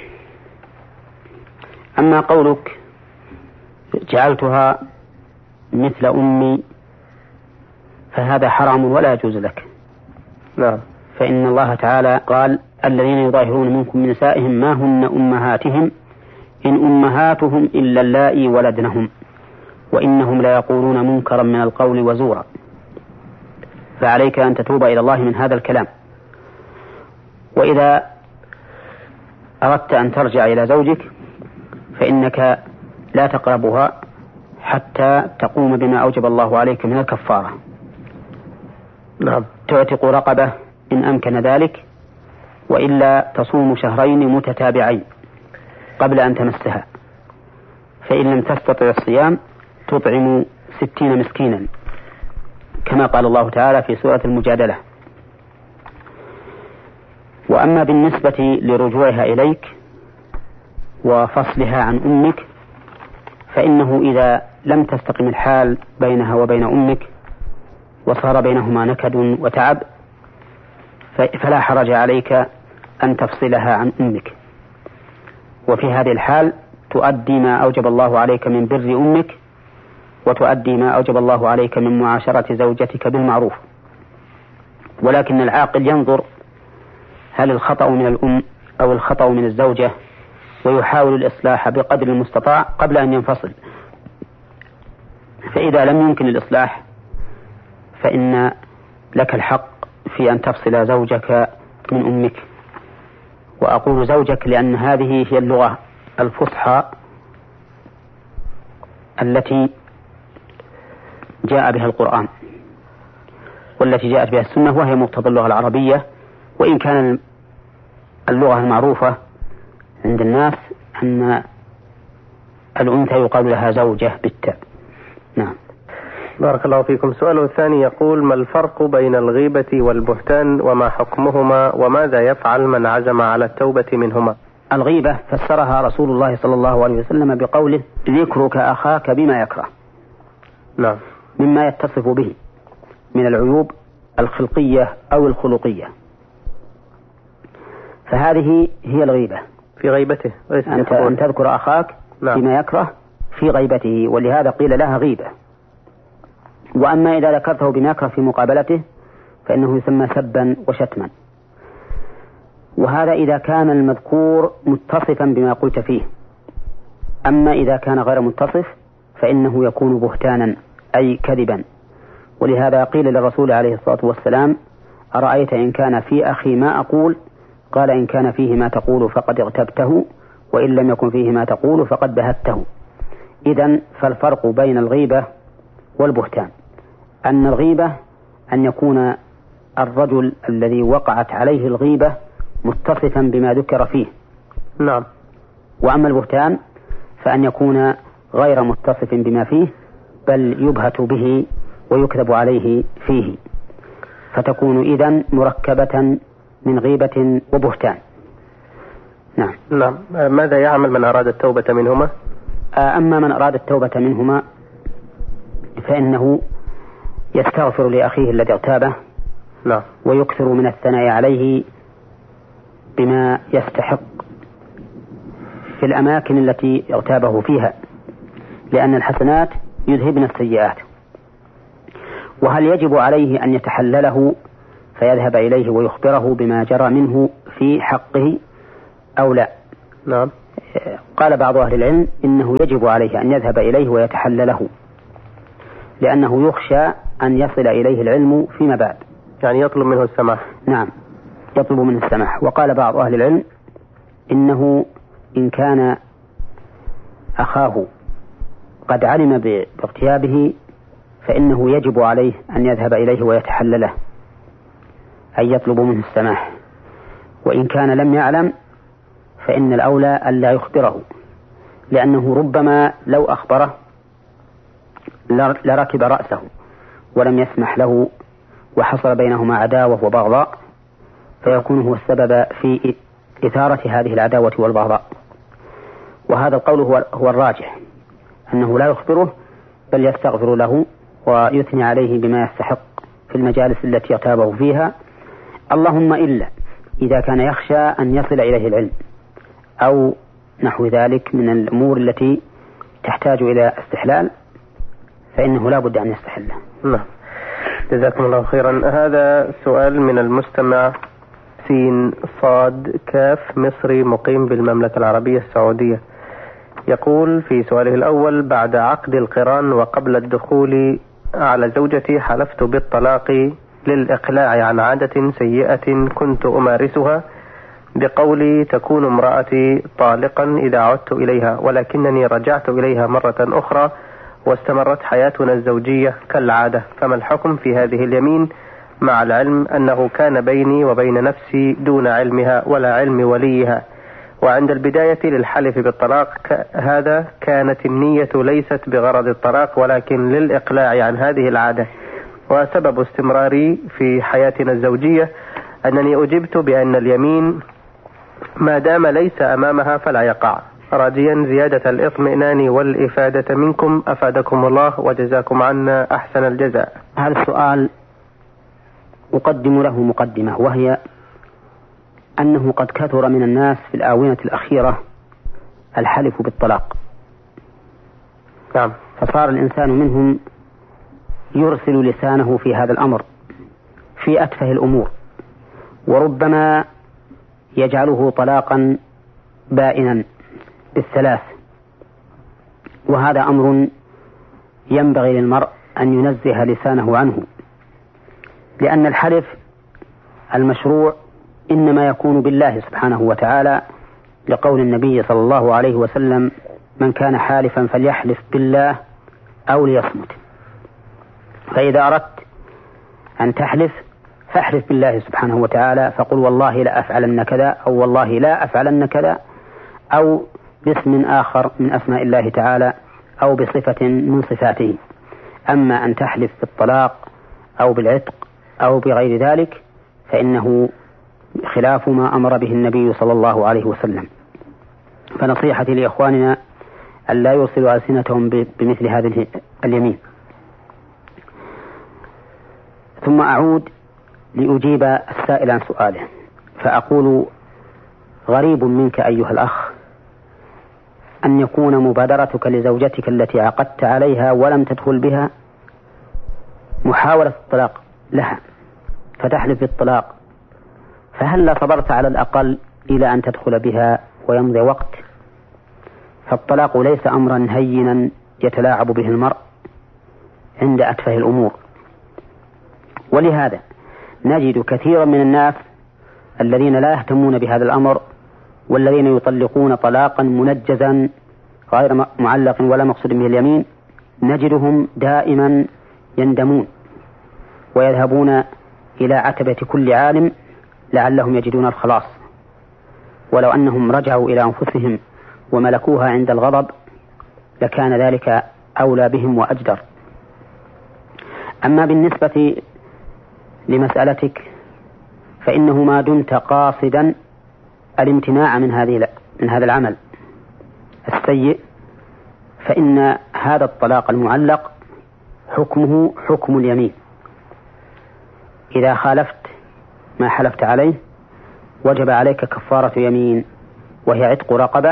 أما قولك جعلتها مثل أمي فهذا حرام ولا يجوز لك. نعم. فإن الله تعالى قال: الذين يظاهرون منكم من نسائهم ما هن أمهاتهم إن أمهاتهم إلا اللائي ولدنهم وإنهم لا يقولون منكرا من القول وزورا. فعليك أن تتوب إلى الله من هذا الكلام. وإذا أردت أن ترجع إلى زوجك فإنك لا تقربها حتى تقوم بما أوجب الله عليك من الكفارة. نعم. تعتق رقبة إن أمكن ذلك، وإلا تصوم شهرين متتابعين قبل أن تمسها، فإن لم تستطع الصيام تطعم ستين مسكينا كما قال الله تعالى في سورة المجادلة. وأما بالنسبة لرجوعها إليك وفصلها عن أمك فإنه إذا لم تستقم الحال بينها وبين أمك وصار بينهما نكد وتعب فلا حرج عليك أن تفصلها عن أمك، وفي هذه الحال تؤدي ما أوجب الله عليك من بر أمك وتؤدي ما أوجب الله عليك من معاشرة زوجتك بالمعروف. ولكن العاقل ينظر هل الخطأ من الأم أو الخطأ من الزوجة ويحاول الإصلاح بقدر المستطاع قبل أن ينفصل. فإذا لم يمكن الإصلاح فإن لك الحق في أن تفصل زوجك من أمك. وأقول زوجك لأن هذه هي اللغة الفصحى التي جاء بها القرآن والتي جاءت بها السنة، وهي مقتضى اللغة العربية، وإن كان اللغة المعروفة عند الناس أن الأنثى يقال لها زوجة بالتاء. نعم. بارك الله فيكم. سؤاله الثاني يقول: ما الفرق بين الغيبة والبهتان وما حكمهما وماذا يفعل من عزم على التوبة منهما؟ الغيبة فسرها رسول الله صلى الله عليه وسلم بقوله: ذكرك أخاك بما يكره. نعم. مما يتصف به من العيوب الخلقية أو الخلقية، فهذه هي الغيبة في غيبته. أنت أن تذكر أخاك نعم. بما يكره في غيبته، ولهذا قيل لها غيبة. وأما إذا ذكرته بما يكره في مقابلته فإنه يسمى سبا وشتما، وهذا إذا كان المذكور متصفا بما قلت فيه. أما إذا كان غير متصف فإنه يكون بهتانا أي كذبا. ولهذا قيل للرسول عليه الصلاة والسلام: أرأيت إن كان في أخي ما أقول؟ قال: إن كان فيه ما تقول فقد اغتبته، وإن لم يكن فيه ما تقول فقد بهته. إذن فالفرق بين الغيبة والبهتان أن الغيبة أن يكون الرجل الذي وقعت عليه الغيبة متصفا بما ذكر فيه. نعم. وأما البهتان فأن يكون غير متصف بما فيه بل يبهت به ويكذب عليه فيه، فتكون إذن مركبة من غيبة وبهتان. نعم. نعم. ماذا يعمل من أراد التوبة منهما؟ أما من أراد التوبة منهما فإنه يستغفر لأخيه الذي اغتابه. نعم. ويكثر من الثناء عليه بما يستحق في الأماكن التي اغتابه فيها، لأن الحسنات يذهبن السيئات. وهل يجب عليه أن يتحلله فيذهب إليه ويخبره بما جرى منه في حقه أو لا؟ نعم. قال بعض أهل العلم إنه يجب عليه أن يذهب إليه ويتحلله، لأنه يخشى أن يصل إليه العلم فيما بعد، يعني يطلب منه السماح. نعم، يطلب منه السماح. وقال بعض أهل العلم إنه إن كان أخاه قد علم باغتيابه فإنه يجب عليه أن يذهب إليه ويتحلله، أي يطلب منه السماح. وإن كان لم يعلم فإن الأولى ألا يخبره، لأنه ربما لو أخبره لركب رأسه ولم يسمح له وحصل بينهما عداوة وبغضاء، فيكون هو السبب في إثارة هذه العداوة والبغضاء. وهذا القول هو, هو الراجح، أنه لا يخبره بل يستغفر له ويثني عليه بما يستحق في المجالس التي يغتابه فيها، اللهم إلا إذا كان يخشى أن يصل إليه العلم أو نحو ذلك من الأمور التي تحتاج إلى استحلال، فإنه لا بد أن يستحله. نعم، جزاكم الله خيرا. هذا سؤال من المستمع سين صاد كاف مصري مقيم بالمملكة العربية السعودية. يقول في سؤاله الأول: بعد عقد القران وقبل الدخول على زوجتي حلفت بالطلاق للإقلاع عن عادة سيئة كنت أمارسها بقولي تكون امرأتي طالقا إذا عدت إليها، ولكنني رجعت إليها مرة أخرى واستمرت حياتنا الزوجية كالعادة، فما الحكم في هذه اليمين مع العلم أنه كان بيني وبين نفسي دون علمها ولا علم وليها، وعند البداية للحلف بالطلاق هذا كانت النية ليست بغرض الطلاق ولكن للإقلاع عن هذه العادة، وسبب استمراري في حياتنا الزوجية أنني أجبت بأن اليمين ما دام ليس أمامها فلا يقع، راجيا زيادة الإطمئنان والإفادة منكم أفادكم الله وجزاكم عنا أحسن الجزاء. هذا السؤال أقدم له مقدمة، وهي أنه قد كثر من الناس في الآونة الأخيرة الحلف بالطلاق. نعم. فصار الإنسان منهم يرسل لسانه في هذا الأمر في أتفه الأمور، وربما يجعله طلاقا بائنا بالثلاث، وهذا أمر ينبغي للمرء أن ينزه لسانه عنه، لأن الحلف المشروع إنما يكون بالله سبحانه وتعالى، لقول النبي صلى الله عليه وسلم: من كان حالفا فليحلف بالله أو ليصمت. فإذا أردت أن تحلف فاحلف بالله سبحانه وتعالى، فقل والله لا أفعلن كذا، أو والله لا أفعلن كذا، أو باسم آخر من أسماء الله تعالى، أو بصفة من صفاته. أما أن تحلف بالطلاق أو بالعتق أو بغير ذلك فإنه خلاف ما أمر به النبي صلى الله عليه وسلم. فنصيحتي لإخواننا أن لا يرسلوا ألسنتهم بمثل هذه اليمين. ثم أعود لأجيب السائل عن سؤاله، فأقول: غريب منك أيها الأخ أن يكون مبادرتك لزوجتك التي عقدت عليها ولم تدخل بها محاولة الطلاق لها فتحلف بالطلاق، فهل صبرت على الأقل إلى أن تدخل بها ويمضي وقت؟ فالطلاق ليس أمرا هينا يتلاعب به المرء عند أتفه الأمور. ولهذا نجد كثيرا من الناس الذين لا يهتمون بهذا الأمر، والذين يطلقون طلاقا منجزا غير معلق ولا مقصود به اليمين، نجدهم دائما يندمون ويذهبون إلى عتبة كل عالم لعلهم يجدون الخلاص، ولو أنهم رجعوا إلى أنفسهم وملكوها عند الغضب لكان ذلك أولى بهم وأجدر. أما بالنسبة لمسألتك فإنه ما دمت قاصدا الامتناع من هذه من هذا العمل السيء فإن هذا الطلاق المعلق حكمه حكم اليمين. إذا خالفت ما حلفت عليه وجب عليك كفارة يمين، وهي عتق رقبة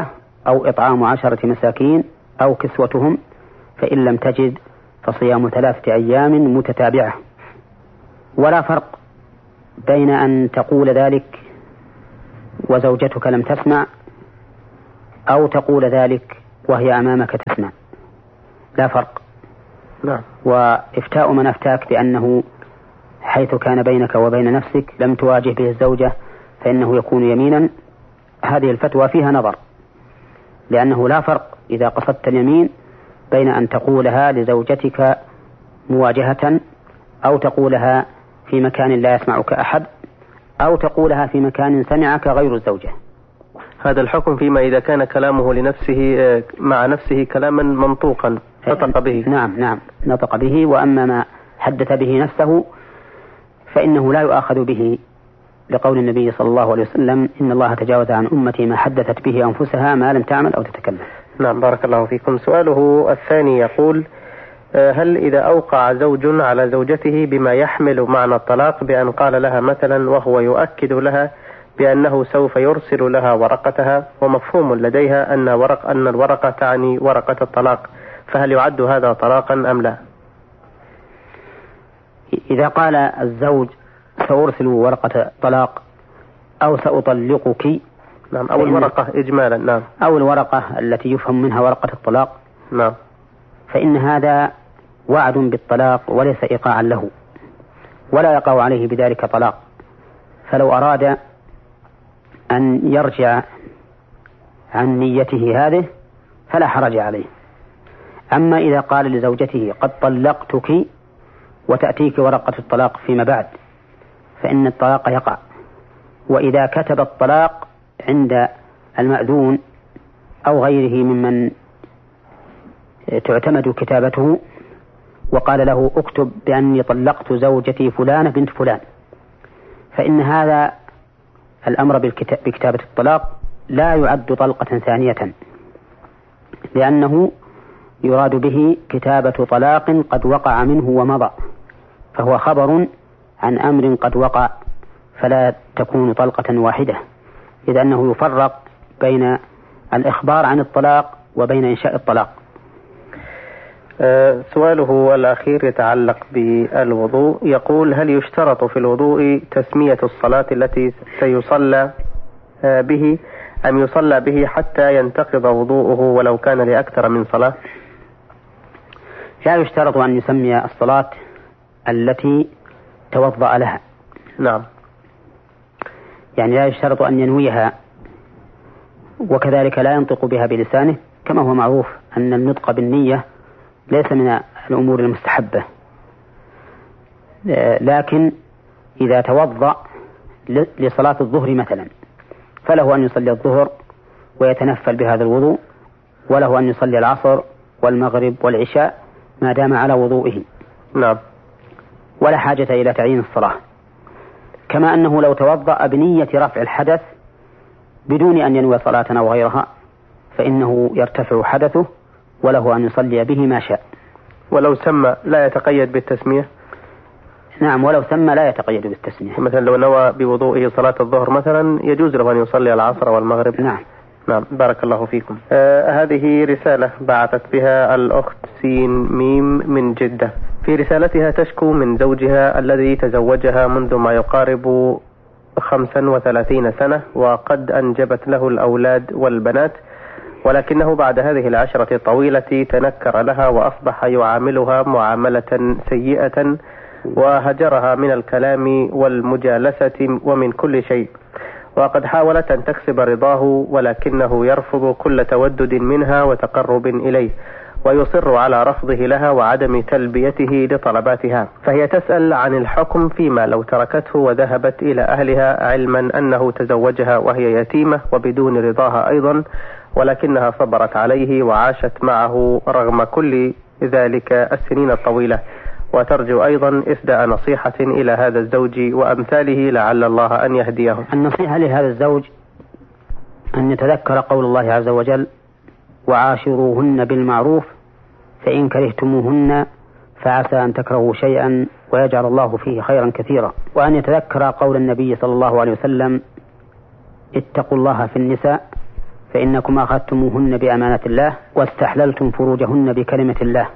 أو إطعام عشرة مساكين أو كسوتهم، فإن لم تجد فصيام ثلاثة أيام متتابعة. ولا فرق بين أن تقول ذلك وزوجتك لم تسمع، أو تقول ذلك وهي أمامك تسمع، لا فرق. نعم. وإفتاء من أفتاك بأنه حيث كان بينك وبين نفسك لم تواجه به الزوجة فإنه يكون يمينا، هذه الفتوى فيها نظر، لأنه لا فرق إذا قصدت اليمين بين أن تقولها لزوجتك مواجهة، أو تقولها في مكان لا يسمعك أحد، أو تقولها في مكان سمعك غير الزوجة. هذا الحكم فيما إذا كان كلامه لنفسه مع نفسه كلاما منطوقا نطق به. نعم نعم نطق به. وأما ما حدث به نفسه فإنه لا يؤاخذ به، لقول النبي صلى الله عليه وسلم: إن الله تجاوز عن أمتي ما حدثت به أنفسها ما لم تعمل أو تتكلم. نعم، بارك الله فيكم. سؤاله الثاني يقول: هل إذا أوقع زوج على زوجته بما يحمل معنى الطلاق بأن قال لها مثلا وهو يؤكد لها بأنه سوف يرسل لها ورقتها، ومفهوم لديها أن ورق أن الورقة تعني ورقة الطلاق، فهل يعد هذا طلاقا أم لا؟ إذا قال الزوج سأرسل ورقة طلاق أو سأطلقك، نعم، أو الورقة إجمالا، نعم، أو الورقة التي يفهم منها ورقة الطلاق، نعم، فإن هذا وعد بالطلاق وليس إيقاعا له، ولا يقع عليه بذلك طلاق. فلو أراد أن يرجع عن نيته هذه فلا حرج عليه. أما إذا قال لزوجته قد طلقتك وتأتيك ورقة الطلاق فيما بعد فإن الطلاق يقع. وإذا كتب الطلاق عند المأذون أو غيره ممن تعتمد كتابته وقال له اكتب بأني طلقت زوجتي فلانة بنت فلان، فإن هذا الأمر بكتابة الطلاق لا يعد طلقة ثانية، لأنه يراد به كتابة طلاق قد وقع منه ومضى، فهو خبر عن أمر قد وقع، فلا تكون طلقة واحدة، إذ أنه يفرق بين الإخبار عن الطلاق وبين إنشاء الطلاق. أه سؤاله الأخير يتعلق بالوضوء، يقول: هل يشترط في الوضوء تسمية الصلاة التي سيصلى به أم يصلى به حتى ينتقض وضوءه ولو كان لأكثر من صلاة؟ لا يشترط أن يسمي الصلاة التي توضأ لها. نعم، يعني لا يشترط أن ينويها، وكذلك لا ينطق بها بلسانه، كما هو معروف أن النطق بالنية ليس من الأمور المستحبة. لكن إذا توضأ لصلاة الظهر مثلا فله أن يصلي الظهر ويتنفل بهذا الوضوء، وله أن يصلي العصر والمغرب والعشاء ما دام على وضوئه. نعم، ولا حاجة إلى تعيين الصلاة. كما أنه لو توضأ بنية رفع الحدث بدون أن ينوي صلاة أو غيرها فإنه يرتفع حدثه وله أن يصلي به ما شاء. ولو سمى لا يتقيد بالتسمية؟ نعم، ولو سمى لا يتقيد بالتسمية. مثلا لو نوى بوضوئه صلاة الظهر مثلا يجوز له أن يصلي العصر والمغرب. نعم نعم، بارك الله فيكم. آه هذه رسالة بعثت بها الأخت سين ميم من جدة. في رسالتها تشكو من زوجها الذي تزوجها منذ ما يقارب خمسا وثلاثين سنة، وقد أنجبت له الأولاد والبنات، ولكنه بعد هذه العشرة الطويلة تنكر لها وأصبح يعاملها معاملة سيئة، وهجرها من الكلام والمجالسة ومن كل شيء، وقد حاولت أن تكسب رضاه ولكنه يرفض كل تودد منها وتقرب إليه، ويصر على رفضه لها وعدم تلبيته لطلباتها. فهي تسأل عن الحكم فيما لو تركته وذهبت إلى أهلها، علما أنه تزوجها وهي يتيمة وبدون رضاها أيضا، ولكنها صبرت عليه وعاشت معه رغم كل ذلك السنين الطويلة، وترجو أيضا إسداء نصيحة إلى هذا الزوج وأمثاله لعل الله أن يهديهم. النصيحة لهذا الزوج أن يتذكر قول الله عز وجل: وعاشروهن بالمعروف فإن كرهتموهن فعسى أن تكرهوا شيئا ويجعل الله فيه خيرا كثيرا، وأن يتذكر قول النبي صلى الله عليه وسلم: اتقوا الله في النساء فإنكم أخذتموهن بأمانة الله واستحللتم فروجهن بكلمة الله.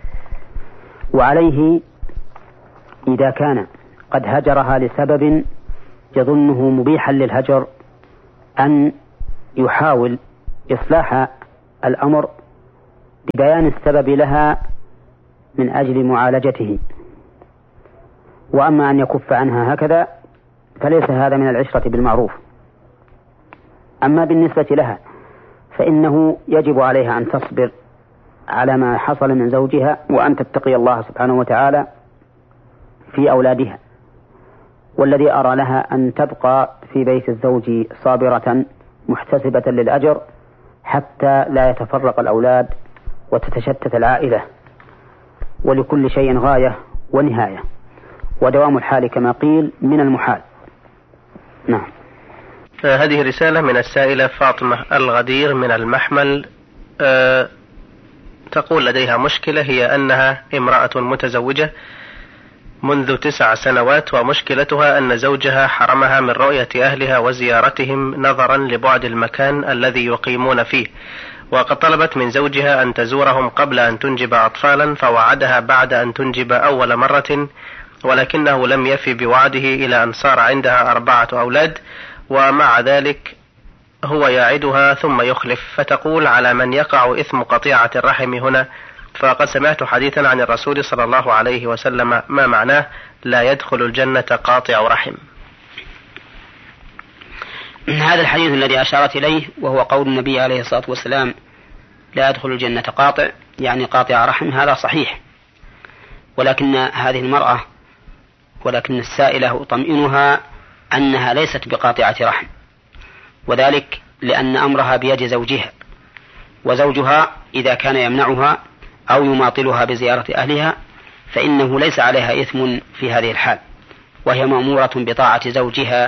وعليه إذا كان قد هجرها لسبب يظنه مبيحا للهجر أن يحاول إصلاح الأمر ببيان السبب لها من أجل معالجته. وأما أن يكف عنها هكذا فليس هذا من العشرة بالمعروف. أما بالنسبة لها فإنه يجب عليها أن تصبر على ما حصل من زوجها وأن تتقي الله سبحانه وتعالى في أولادها. والذي أرى لها أن تبقى في بيت الزوج صابرة محتسبة للأجر حتى لا يتفرق الأولاد وتتشتت العائلة، ولكل شيء غاية ونهاية، ودوام الحال كما قيل من المحال. نعم. هذه رسالة من السائلة فاطمة الغدير من المحمل. أه تقول لديها مشكلة، هي أنها امرأة متزوجة منذ تسع سنوات، ومشكلتها أن زوجها حرمها من رؤية أهلها وزيارتهم نظرا لبعد المكان الذي يقيمون فيه، وقد طلبت من زوجها أن تزورهم قبل أن تنجب أطفالا، فوعدها بعد أن تنجب أول مرة، ولكنه لم يفي بوعده إلى أن صار عندها أربعة أولاد، ومع ذلك هو يعدها ثم يخلف. فتقول: على من يقع إثم قطيعة الرحم هنا؟ فقد سمعت حديثا عن الرسول صلى الله عليه وسلم ما معناه: لا يدخل الجنة قاطع رحم. هذا الحديث الذي أشارت إليه وهو قول النبي عليه الصلاة والسلام: لا يدخل الجنة قاطع، يعني قاطع رحم، هذا صحيح. ولكن هذه المرأة ولكن السائلة أطمئنها أنها ليست بقاطعة رحم، وذلك لأن أمرها بيد زوجها، وزوجها إذا كان يمنعها أو يماطلها بزيارة أهلها فإنه ليس عليها إثم في هذه الحال، وهي مأمورة بطاعة زوجها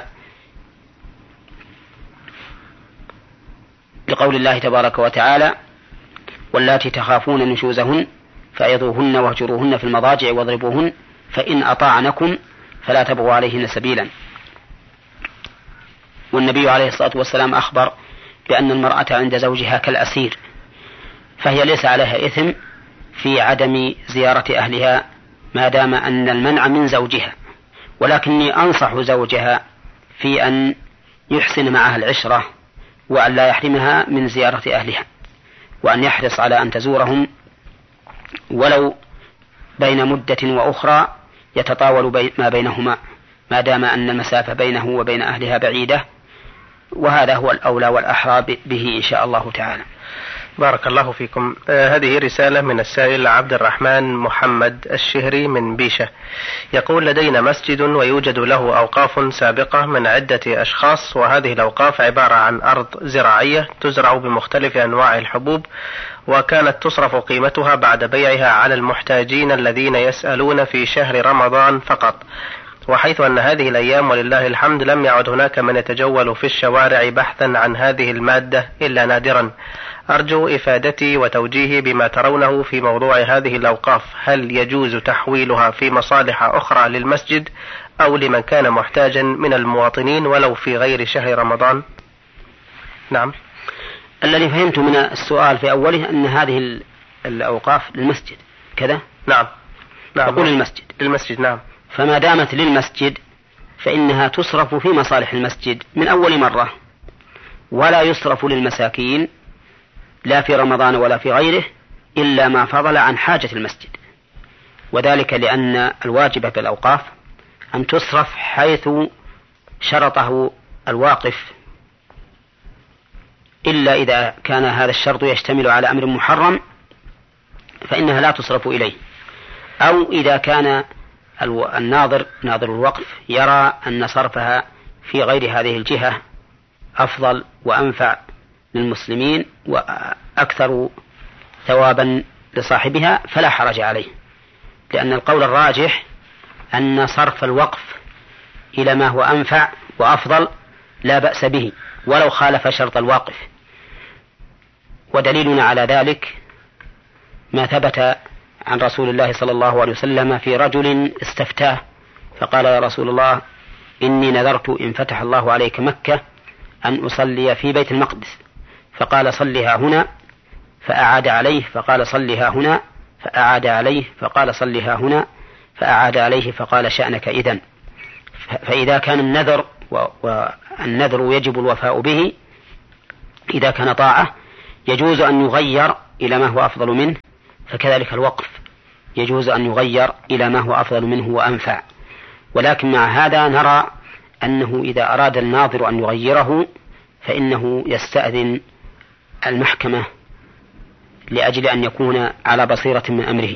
لقول الله تبارك وتعالى: واللاتي تخافون نشوزهن فعظوهن واهجروهن في المضاجع واضربوهن فإن أطاعنكم فلا تبغوا عليهن سبيلا. والنبي عليه الصلاة والسلام أخبر بأن المرأة عند زوجها كالأسير، فهي ليس عليها إثم في عدم زيارة أهلها ما دام أن المنع من زوجها، ولكني أنصح زوجها في أن يحسن معها العشرة وأن لا يحرمها من زيارة أهلها، وأن يحرص على أن تزورهم ولو بين مدة وأخرى يتطاول ما بينهما ما دام أن المسافة بينه وبين أهلها بعيدة، وهذا هو الأولى والأحرى به إن شاء الله تعالى. بارك الله فيكم. آه هذه رسالة من السائل عبد الرحمن محمد الشهري من بيشة، يقول: لدينا مسجد ويوجد له أوقاف سابقة من عدة أشخاص، وهذه الأوقاف عبارة عن أرض زراعية تزرع بمختلف أنواع الحبوب، وكانت تصرف قيمتها بعد بيعها على المحتاجين الذين يسألون في شهر رمضان فقط. وحيث أن هذه الأيام ولله الحمد لم يعد هناك من يتجول في الشوارع بحثا عن هذه المادة إلا نادرا، أرجو إفادتي وتوجيهي بما ترونه في موضوع هذه الأوقاف. هل يجوز تحويلها في مصالح أخرى للمسجد أو لمن كان محتاجا من المواطنين ولو في غير شهر رمضان؟ نعم. الذي فهمت من السؤال في أوله أن هذه الأوقاف للمسجد كذا؟ نعم. نعم. تقول المسجد. المسجد نعم. فما دامت للمسجد فإنها تصرف في مصالح المسجد من أول مرة، ولا يصرف للمساكين لا في رمضان ولا في غيره إلا ما فضل عن حاجة المسجد، وذلك لأن الواجب في الأوقاف أن تصرف حيث شرطه الواقف، إلا إذا كان هذا الشرط يشتمل على أمر محرم فإنها لا تصرف إليه، أو إذا كان الناظر ناظر الوقف يرى أن صرفها في غير هذه الجهة أفضل وأنفع للمسلمين وأكثر ثوابا لصاحبها فلا حرج عليه، لأن القول الراجح أن صرف الوقف إلى ما هو أنفع وأفضل لا بأس به ولو خالف شرط الواقف. ودليلنا على ذلك ما ثبت عن رسول الله صلى الله عليه وسلم في رجل استفتاه فقال: يا رسول الله، إني نذرت إن فتح الله عليك مكة أن أصلي في بيت المقدس، فقال صلها هنا فأعاد عليه فقال صلها هنا فأعاد عليه فقال صلها هنا فأعاد عليه فقال شأنك إذن. فإذا كان النذر والنذر يجب الوفاء به إذا كان طاعة يجوز أن يغير إلى ما هو أفضل منه، فكذلك الوقف يجوز أن يغير إلى ما هو أفضل منه وأنفع. ولكن مع هذا نرى أنه إذا أراد الناظر أن يغيره فإنه يستأذن المحكمة لأجل أن يكون على بصيرة من أمره.